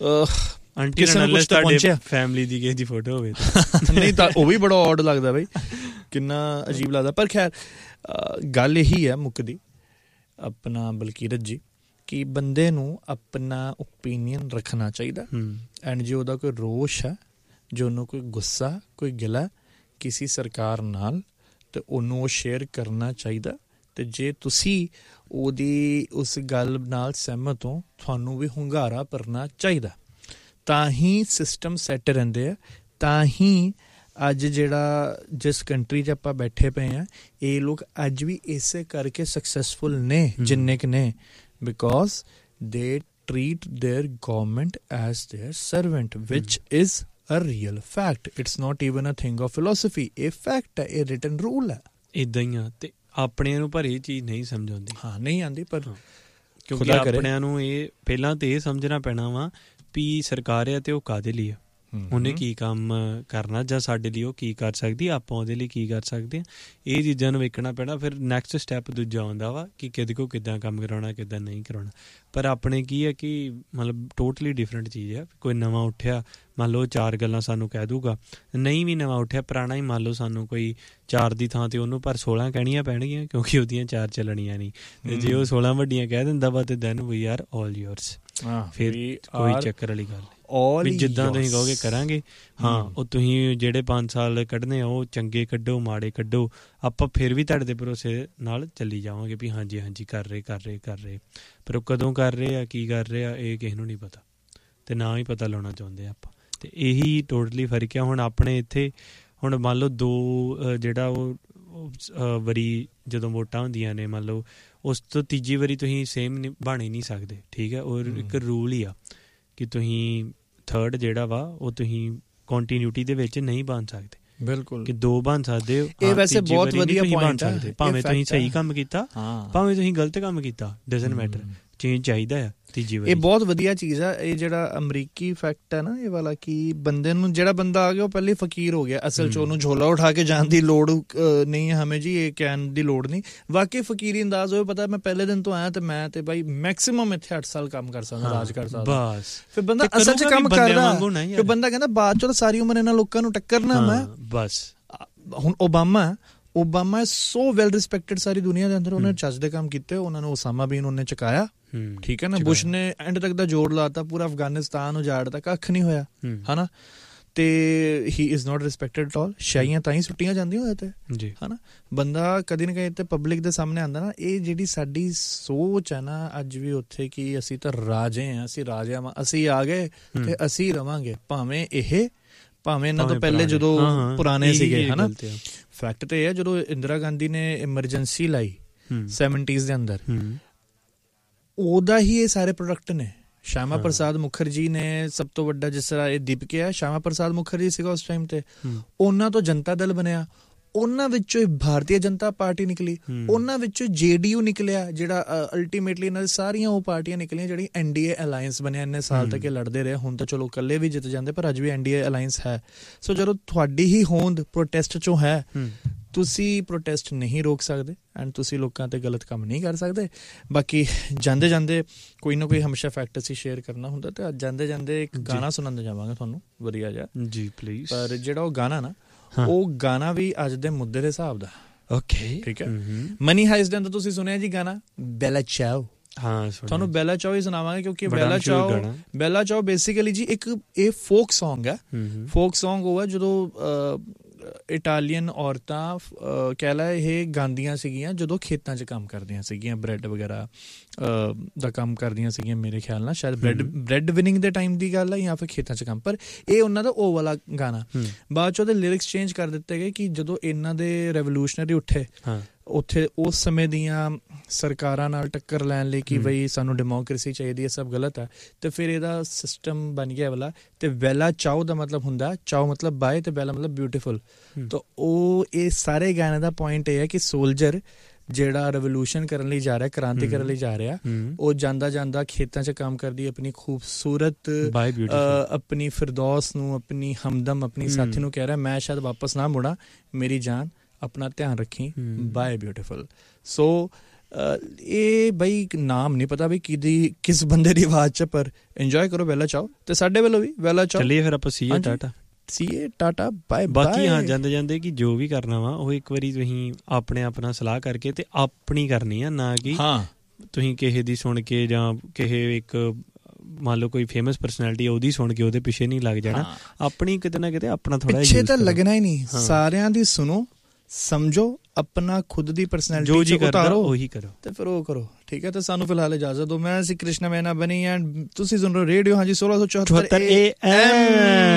ਕਿਸੇ ਨੂੰ ਕੁਛ ਤਾਂ ਪਹੁੰਚਿਆ, ਫੈਮਿਲੀ ਦੀ ਕਿਸੇ ਦੀ ਫੋਟੋ ਹੋਵੇ ਨਹੀਂ ਤਾਂ ਉਹ ਵੀ ਬੜਾ ਔਡ ਲੱਗਦਾ ਬਈ, ਕਿੰਨਾ ਅਜੀਬ ਲੱਗਦਾ। ਪਰ ਖੈਰ ਗੱਲ ਇਹੀ ਹੈ ਮੁੱਕਦੀ ਆਪਣਾ ਬਲਕੀਰਤ ਜੀ, ਕਿ ਬੰਦੇ ਨੂੰ ਆਪਣਾ ਓਪੀਨੀਅਨ ਰੱਖਣਾ ਚਾਹੀਦਾ। ਐਂਡ ਜੇ ਉਹਦਾ ਕੋਈ ਰੋਸ਼ ਹੈ, ਜੇ ਉਹਨੂੰ ਕੋਈ ਗੁੱਸਾ, ਕੋਈ ਗਿਲਾ ਕਿਸੇ ਸਰਕਾਰ ਨਾਲ, ਤੇ ਉਹਨੂੰ ਉਹ ਸ਼ੇਅਰ ਕਰਨਾ ਚਾਹੀਦਾ। ਤੇ ਜੇ ਤੁਸੀਂ ਉਹਦੀ ਉਸ ਗੱਲ ਨਾਲ ਸਹਿਮਤ ਹੋ, ਤੁਹਾਨੂੰ ਵੀ ਹੁੰਗਾਰਾ ਭਰਨਾ ਚਾਹੀਦਾ। ਤਾਂ ਹੀ ਸਿਸਟਮ ਸੈੱਟ ਰਹਿੰਦੇ ਆ, ਤਾਂ ਹੀ ਅੱਜ ਜਿਹੜਾ ਜਿਸ ਕੰਟਰੀ 'ਚ ਆਪਾਂ ਬੈਠੇ ਪਏ ਹਾਂ, ਇਹ ਲੋਕ ਅੱਜ ਵੀ ਇਸੇ ਕਰਕੇ ਸਕਸੈਸਫੁਲ ਨੇ ਜਿੰਨੇ ਕੁ ਨੇ, ਬਿਕੋਜ਼ ਦੇ treat there government as there servant, which is a real fact. It's not even a thing of philosophy, ਇਹ ਫੈਕਟ ਹੈ, ਇਹ ਰਿਟਨ ਰੂਲ ਹੈ। ਇੱਦਾਂ ਹੀ ਆ, ਤੇ ਆਪਣਿਆਂ ਨੂੰ ਪਰ ਇਹ ਚੀਜ਼ ਨਹੀਂ ਸਮਝ ਆਉਂਦੀ। ਹਾਂ ਨਹੀਂ ਆਉਂਦੀ, ਪਰ ਕਿਉਂਕਿ ਆਪਣਿਆਂ ਨੂੰ ਇਹ ਪਹਿਲਾਂ ਤਾਂ ਇਹ ਸਮਝਣਾ ਪੈਣਾ ਵਾ ਵੀ ਸਰਕਾਰ ਆ ਤੇ ਉਹ ਕਾਹਦੇ ਲਈ ਆ, ਉਹਨੇ ਕੀ ਕੰਮ ਕਰਨਾ, ਜਾਂ ਸਾਡੇ ਲਈ ਉਹ ਕੀ ਕਰ ਸਕਦੀ, ਆਪਾਂ ਉਹਦੇ ਲਈ ਕੀ ਕਰ ਸਕਦੇ ਹਾਂ। ਇਹ ਚੀਜ਼ਾਂ ਨੂੰ ਵੇਖਣਾ ਪੈਣਾ। ਫਿਰ ਨੈਕਸਟ ਸਟੈਪ ਦੂਜਾ ਆਉਂਦਾ ਵਾ ਕਿ ਕਿਹਦੇ ਕੋਲ ਕਿੱਦਾਂ ਕੰਮ ਕਰਾਉਣਾ, ਕਿੱਦਾਂ ਨਹੀਂ ਕਰਾਉਣਾ। ਪਰ ਆਪਣੇ ਕੀ ਹੈ ਕਿ ਮਤਲਬ ਟੋਟਲੀ ਡਿਫਰੈਂਟ ਚੀਜ਼ ਹੈ। ਕੋਈ ਨਵਾਂ ਉੱਠਿਆ, ਮੰਨ ਲਓ ਚਾਰ ਗੱਲਾਂ ਸਾਨੂੰ ਕਹਿ ਦੂਗਾ, ਨਹੀਂ ਵੀ ਨਵਾਂ ਉੱਠਿਆ ਪੁਰਾਣਾ ਹੀ ਮੰਨ ਲਓ ਸਾਨੂੰ ਕੋਈ ਚਾਰ ਦੀ ਥਾਂ ਤੇ ਉਹਨੂੰ ਪਰ ਸੋਲਾਂ ਕਹਿਣੀਆਂ ਪੈਣਗੀਆਂ, ਕਿਉਂਕਿ ਉਹਦੀਆਂ ਚਾਰ ਚੱਲਣੀਆਂ ਨਹੀਂ। ਤੇ ਜੇ ਉਹ ਸੋਲਾਂ ਵੱਡੀਆਂ ਕਹਿ ਦਿੰਦਾ ਵਾ ਤੇ then we are all yours. ਫਿਰ ਕੋਈ ਚੱਕਰ ਵਾਲੀ ਗੱਲ ਨਹੀਂ, ਜਿੱਦਾਂ ਤੁਸੀਂ ਕਹੋਗੇ ਕਰਾਂਗੇ। ਹਾਂ, ਉਹ ਤੁਸੀਂ ਜਿਹੜੇ ਪੰਜ ਸਾਲ ਕੱਢਣੇ ਆ ਉਹ ਚੰਗੇ ਕੱਢੋ ਮਾੜੇ ਕੱਢੋ, ਆਪਾਂ ਫਿਰ ਵੀ ਤੁਹਾਡੇ ਦੇ ਭਰੋਸੇ ਨਾਲ ਚੱਲੀ ਜਾਵਾਂਗੇ ਵੀ ਹਾਂਜੀ ਹਾਂਜੀ ਕਰ ਰਹੇ ਕਰ ਰਹੇ ਕਰ ਰਹੇ ਪਰ ਉਹ ਕਦੋਂ ਕਰ ਰਹੇ ਆ ਕੀ ਕਰ ਰਹੇ ਆ ਇਹ ਕਿਸੇ ਨੂੰ ਨਹੀਂ ਪਤਾ, ਅਤੇ ਨਾ ਹੀ ਪਤਾ ਲਾਉਣਾ ਚਾਹੁੰਦੇ ਆਪਾਂ। ਅਤੇ ਇਹੀ ਟੋਟਲੀ ਫਰਕ ਆ। ਹੁਣ ਆਪਣੇ ਇੱਥੇ ਹੁਣ ਮੰਨ ਲਓ ਦੋ ਜਿਹੜਾ ਉਹ ਵਾਰੀ ਜਦੋਂ ਵੋਟਾਂ ਹੁੰਦੀਆਂ ਨੇ, ਮੰਨ ਲਓ ਉਸ ਤੋਂ ਤੀਜੀ ਵਾਰੀ ਤੁਸੀਂ ਸੇਮ ਨਹੀਂ ਬਣ ਹੀ ਨਹੀਂ ਸਕਦੇ, ਠੀਕ ਹੈ। ਔਰ ਇੱਕ ਰੂਲ ਹੀ ਆ ਕਿ ਤੁਸੀਂ ਥਰਡ ਜਿਹੜਾ ਵਾ ਉਹ ਤੁਸੀਂ ਕੰਟੀਨਿਊਟੀ ਦੇ ਵਿੱਚ ਨਹੀਂ ਬਣ ਸਕਦੇ। ਬਿਲਕੁਲ, ਕਿ ਦੋ ਬਣ ਸਕਦੇ ਹੋ। ਇਹ ਵੈਸੇ ਬਹੁਤ ਵਧੀਆ ਪੁਆਇੰਟ ਹੈ, ਭਾਵੇਂ ਤੁਸੀਂ ਸਹੀ ਕੰਮ ਕੀਤਾ ਭਾਵੇਂ ਤੁਸੀਂ ਗਲਤ ਕੰਮ ਕੀਤਾ, ਡਜ਼ਨਟ ਮੈਟਰ, ਚੇਂਜ ਚਾਹੀਦਾ ਆ ਤੀਜੀ ਵਾਰੀ। ਇਹ ਬਹੁਤ ਵਧੀਆ ਚੀਜ਼ ਆ। ਇਹ ਜਿਹੜਾ ਅਮਰੀਕੀ ਫੈਕਟ ਹੈ ਨਾ ਇਹ ਵਾਲਾ, ਕਿ ਬੰਦੇ ਨੂੰ ਜਿਹੜਾ ਬੰਦਾ ਆ ਗਿਆ ਉਹ ਪਹਿਲੇ ਫਕੀਰ ਹੋ ਗਿਆ, ਅਸਲ 'ਚ ਉਹਨੂੰ ਝੋਲਾ ਉਠਾ ਕੇ ਜਾਣ ਦੀ ਲੋੜ ਨਹੀਂ ਹੈ ਹਮੇ ਜੀ, ਇਹ ਕਹਿਣ ਦੀ ਲੋੜ ਨਹੀਂ। ਵਾਕਈ ਫਕੀਰੀ ਅੰਦਾਜ਼ ਹੋਵੇ, ਪਤਾ ਮੈਂ ਪਹਿਲੇ ਦਿਨ ਤੋਂ ਆਇਆ ਤੇ ਮੈਂ ਤੇ ਬਾਈ ਮੈਕਸੀਮਮ ਇੱਥੇ ਅੱਠ ਸਾਲ ਕੰਮ ਕਰ ਸਕਦਾ, ਰਾਜ ਕਰ ਸਕਦਾ ਬਸ। ਫਿਰ ਬੰਦਾ ਅਸਲ 'ਚ ਕੰਮ ਕਰਦਾ, ਫਿਰ ਬੰਦਾ ਕਹਿੰਦਾ ਬਾਅਦ 'ਚੋਂ ਸਾਰੀ ਉਮਰ ਇਹਨਾਂ ਲੋਕਾਂ ਨੂੰ ਟੱਕਰਨਾ ਮੈਂ ਬਸ। ਹੁਣ ਓਬਾਮਾ ਓਬਾਮਾ ਸੋ ਵੈਲ ਰਿਸਪੈਕਟਡ ਸਾਰੀ ਦੁਨੀਆ ਦੇ ਅੰਦਰ, ਉਹਨੇ ਚੱਜ ਦੇ ਕੰਮ ਕੀਤੇ, ਉਹਨਾਂ ਨੂੰ ਓਸਾਮਾ ਬਿਨ ਉਹਨੇ ਚੁਕਾਇਆ, ਠੀਕ ਹੈ ਨਾ। ਬੁਸ਼ ਨੇ ਐਂਡ ਤੱਕ ਦਾ ਜੋਰ ਲਾਤਾ, ਪੂਰਾ ਅਫਗਾਨਿਸਤਾਨ ਉਜਾੜਤਾ, ਕੱਖ ਨਹੀਂ ਹੋਇਆ ਹਨਾ। ਤੇ ਹੀ is not respected at all. ਸ਼ਾਹੀਆਂ ਤਾਂ ਹੀ ਸੁੱਟੀਆਂ ਜਾਂਦੀਆਂ ਉਹਦੇ ਤੇ ਹਨਾ। ਬੰਦਾ ਕਦੀ ਨਾ ਕਦੀ ਤੇ ਪਬਲਿਕ ਦੇ ਸਾਹਮਣੇ ਆਉਂਦਾ ਨਾ। ਇਹ ਜਿਹੜੀ ਸਾਡੀ ਸੋਚ ਹੈ ਨਾ ਅੱਜ ਵੀ ਉੱਥੇ, ਕਿ ਅਸੀਂ ਤਾਂ ਰਾਜੇ ਹਾਂ, ਅਸੀਂ ਰਾਜਿਆਂ ਵਾਂ, ਅਸੀਂ ਆ ਗਏ ਤੇ ਅਸੀਂ ਰਵਾਂਗੇ, ਭਾਵੇਂ ਇਹ ਭਾਵੇਂ ਇਹਨਾਂ ਤੋਂ ਪਹਿਲੇ ਜਦੋਂ ਪੁਰਾਣੇ ਸੀਗੇ ਹਨਾ। ਫੈਕਟ ਤੇ ਇਹ ਹੈ, ਜਦੋਂ ਇੰਦਰਾ ਗਾਂਧੀ ਨੇ ਐਮਰਜੈਂਸੀ ਲਾਈ ਸੈਵਨਟੀਜ਼ ਦੇ ਅੰਦਰ, ਉਹਦਾ ਹੀ ਇਹ ਸਾਰੇ ਪ੍ਰੋਡਕਟ ਨੇ। ਸ਼ਿਆਮਾ ਪ੍ਰਸਾਦ ਮੁਖਰਜੀ ਨੇ ਸਭ ਤੋਂ ਵੱਡਾ, ਜਿਸ ਤਰ੍ਹਾਂ ਇਹ ਦੀਪਕ ਹੈ, ਸ਼ਿਆਮਾ ਪ੍ਰਸਾਦ ਮੁਖਰਜੀ ਸੀਗਾ ਉਸ ਟਾਈਮ ਤੇ, ਉਹਨਾਂ ਤੋਂ ਜਨਤਾ ਦਲ ਬਣਿਆ, ਉਹਨਾਂ ਵਿੱਚੋਂ ਭਾਰਤੀ ਜਨਤਾ ਪਾਰਟੀ ਨਿਕਲੀ, ਉਹਨਾਂ ਵਿੱਚੋਂ ਜੇ ਡੀ ਯੂ ਨਿਕਲਿਆ, ਜਿਹੜਾ ਅਲਟੀਮੇਟਲੀ ਇਹਨਾਂ ਦੀ ਸਾਰੀਆਂ ਉਹ ਪਾਰਟੀਆਂ ਨਿਕਲੀਆਂ ਜਿਹੜੀ ਐਨ ਡੀ ਏ ਅਲਾਇੰਸ ਬਣਿਆ। ਇੰਨੇ ਸਾਲ ਤੱਕ ਇਹ ਲੜਦੇ ਰਹੇ, ਹੁਣ ਤਾਂ ਚਲੋ ਇਕੱਲੇ ਵੀ ਜਿੱਤ ਜਾਂਦੇ, ਪਰ ਅੱਜ ਵੀ ਐਨ ਡੀ ਏ ਅਲਾਇੰਸ ਹੈ। ਸੋ ਜਦੋਂ ਤੁਹਾਡੀ ਹੀ ਹੋਂਦ ਪ੍ਰੋਟੈਸਟ ਚੋਂ ਹੈ, ਤੁਸੀਂ ਪ੍ਰੋਟੈਸਟ ਨਹੀਂ ਰੋਕ ਸਕਦੇ ਐਂਡ ਤੁਸੀਂ ਲੋਕਾਂ ਤੇ ਗਲਤ ਕੰਮ ਨਹੀਂ ਕਰ ਸਕਦੇ। ਬਾਕੀ ਜਾਂਦੇ ਜਾਂਦੇ ਕੋਈ ਨਾ ਕੋਈ ਹਮੇਸ਼ਾ ਫੈਕਟ ਅਸੀਂ ਸ਼ੇਅਰ ਕਰਨਾ ਹੁੰਦਾ, ਤੇ ਅੱਜ ਜਾਂਦੇ ਜਾਂਦੇ ਇੱਕ ਗਾਣਾ ਸੁਣਾਉਂਦੇ ਜਾਵਾਂਗੇ ਤੁਹਾਨੂੰ ਵਧੀਆ ਜਿਹਾ ਜੀ ਪਲੀਜ਼। ਪਰ ਜਿਹੜਾ ਉਹ ਗਾਣਾ ਨਾ, ਉਹ ਗਾਣਾ ਵੀ ਅੱਜ ਦੇ ਮੁੱਦੇ ਦੇ ਹਿਸਾਬ ਦਾ, ਓਕੇ ਠੀਕ ਹੈ। ਮਨੀ ਹਾਈਸਟ ਦੇ ਅੰਦਰ ਤੁਸੀਂ ਸੁਣਿਆ ਜੀ ਗਾਣਾ ਬੈਲਾ ਚਾਓ। ਹਾਂ, ਤੁਹਾਨੂੰ ਬੈਲਾ ਚਾਓ ਹੀ ਸੁਣਾਵਾਂਗੇ, ਕਿਉਂਕਿ ਬੈਲਾ ਚਾਓ ਬੈਲਾ ਚਾਓ ਬੇਸਿਕਲੀ ਜੀ ਇੱਕ ਇਹ ਫੋਕ ਸੌਂਗ ਹੈ। ਫੋਕ ਸੌਂਗ ਉਹ ਹੈ ਜਦੋਂ ਇਟਾਲੀਅਨ ਔਰਤਾਂ ਕਹਿ ਲੈ ਇਹ ਗਾਉਂਦੀਆਂ ਸੀਗੀਆਂ ਜਦੋਂ ਖੇਤਾਂ 'ਚ ਕੰਮ ਕਰਦੀਆਂ ਸੀਗੀਆਂ, ਬ੍ਰੈਡ ਵਗੈਰਾ ਦਾ ਕੰਮ ਕਰਦੀਆਂ ਸੀਗੀਆਂ, ਮੇਰੇ ਖਿਆਲ ਨਾਲ ਸ਼ਾਇਦ ਬ੍ਰੈਡ ਬ੍ਰੈਡ ਵਿਨਿੰਗ ਦੇ ਟਾਈਮ ਦੀ ਗੱਲ ਹੈ ਜਾਂ ਫਿਰ ਖੇਤਾਂ 'ਚ ਕੰਮ। ਪਰ ਇਹ ਉਹਨਾਂ ਦਾ ਉਹ ਵਾਲਾ ਗਾਣਾ। ਬਾਅਦ 'ਚ ਉਹਦੇ ਲਿਰਿਕਸ ਚੇਂਜ ਕਰ ਦਿੱਤੇ ਗਏ ਕਿ ਜਦੋਂ ਇਹਨਾਂ ਦੇ ਰੈਵੋਲੂਸ਼ਨਰੀ ਉੱਠੇ ਉੱਥੇ ਉਸ ਸਮੇਂ ਦੀਆਂ ਸਰਕਾਰਾਂ ਨਾਲ ਟੱਕਰ ਲੈਣ ਲਈ ਕਿ ਬਈ ਸਾਨੂੰ ਡੈਮੋਕ੍ਰੇਸੀ ਚਾਹੀਦੀ ਹੈ, ਸਭ ਗਲਤ ਹੈ, ਤੇ ਫਿਰ ਇਹਦਾ ਸਿਸਟਮ ਬਣ ਗਿਆ ਵਾਲਾ। ਤੇ ਵੈਲਾ ਚਾਓ ਦਾ ਮਤਲਬ ਹੁੰਦਾ, ਚਾਓ ਮਤਲਬ ਬਾਏ ਤੇ ਵੈਲਾ ਮਤਲਬ ਬਿਊਟੀਫੁਲ। ਤਾਂ ਉਹ ਇਹ ਸਾਰੇ ਗਾਣੇ ਦਾ ਪੁਆਇੰਟ ਇਹ ਹੈ ਕਿ ਸੋਲਜਰ ਜਿਹੜਾ ਰੈਵੋਲੂਸ਼ਨ ਕਰਨ ਲਈ ਜਾ ਰਿਹਾ, ਕ੍ਰਾਂਤੀ ਕਰਨ ਲਈ ਜਾ ਰਿਹਾ, ਉਹ ਜਾਂਦਾ ਜਾਂਦਾ ਖੇਤਾਂ 'ਚ ਕੰਮ ਕਰਦੀ, ਆਪਣੀ ਖੂਬਸੂਰਤ ਆਪਣੀ ਫਿਰਦੌਸ ਨੂੰ, ਆਪਣੀ ਹਮਦਮ, ਆਪਣੀ ਸਾਥੀ ਨੂੰ ਕਹਿ ਰਿਹਾ ਮੈਂ ਸ਼ਾਇਦ ਵਾਪਸ ਨਾ ਮੁੜਾਂ, ਮੇਰੀ ਜਾਨ ਆਪਣਾ ਧਿਆਨ ਰੱਖੀ, ਬਾਏ ਬਿਊਟੀਫੁਲ। ਸੋ ਇਹ ਬਈ ਨਾਮ ਨਹੀਂ ਪਤਾ ਵੀ ਕਿਹਦੀ ਕਿਸ ਬੰਦੇ ਦੀ ਆਵਾਜ਼ 'ਚ, ਪਰ ਇੰਜੋਏ ਕਰੋ ਵੈਲਾ ਚਾਓ। ਤੇ ਸਾਡੇ ਵੱਲੋਂ ਵੀ ਵੈਲਾ ਚਾਓ। ਚੱਲੀਏ ਫਿਰ ਆਪਾਂ CA Tata CA tata bye. ਬਾਕੀ ਹਾਂ ਜਾਂਦੇ ਜਾਂਦੇ ਕਿ ਜੋ ਵੀ ਕਰਨਾ ਵਾ ਉਹ ਇੱਕ ਵਾਰੀ ਤੁਸੀਂ ਆਪਣੇ ਆਪਣਾ ਸਲਾਹ ਕਰਕੇ ਤੇ ਆਪਣੀ ਕਰਨੀ ਆ, ਨਾ ਕਿ ਤੁਸੀਂ ਕਿਸੇ ਦੀ ਸੁਣ ਕੇ ਜਾਂ ਕਿਸੇ ਇੱਕ ਮੰਨ ਲਓ ਕੋਈ ਫੇਮਸ ਪਰਸਨੈਲਿਟੀ ਉਹਦੀ ਸੁਣ ਕੇ ਉਹਦੇ ਪਿੱਛੇ ਨਹੀਂ ਲੱਗ ਜਾਣਾ। ਆਪਣੀ ਕਿਤੇ ਨਾ ਕਿਤੇ ਆਪਣਾ ਥੋੜਾ ਪਿੱਛੇ ਤਾਂ ਲੱਗਣਾ ਹੀ ਨਹੀਂ, ਸਾਰਿਆਂ ਦੀ ਸੁਣੋ, ਸਮਝੋ, ਆਪਣਾ ਖੁਦ ਦੀ ਪਰਸਨੈਲਿਟੀ ਜੋ ਜੀ ਉਤਾਰੋ ਉਹੀ ਕਰੋ ਤੇ ਫਿਰ ਉਹ ਕਰੋ, ਠੀਕ ਹੈ। ਤੇ ਸਾਨੂੰ ਫਿਲਹਾਲ ਇਜਾਜ਼ਤ ਦਿਓ। ਮੈਂ ਸੀ ਕ੍ਰਿਸ਼ਨਾ ਮੈਨਾ ਬਣੀ ਐਂਡ ਤੁਸੀਂ ਸੁਣ ਰਹੇ ਰੇਡੀਓ ਹਾਂਜੀ ਸੋਲਾਂ ਸੌ ਚੌਹੱਤਰ ਏ ਐਮ।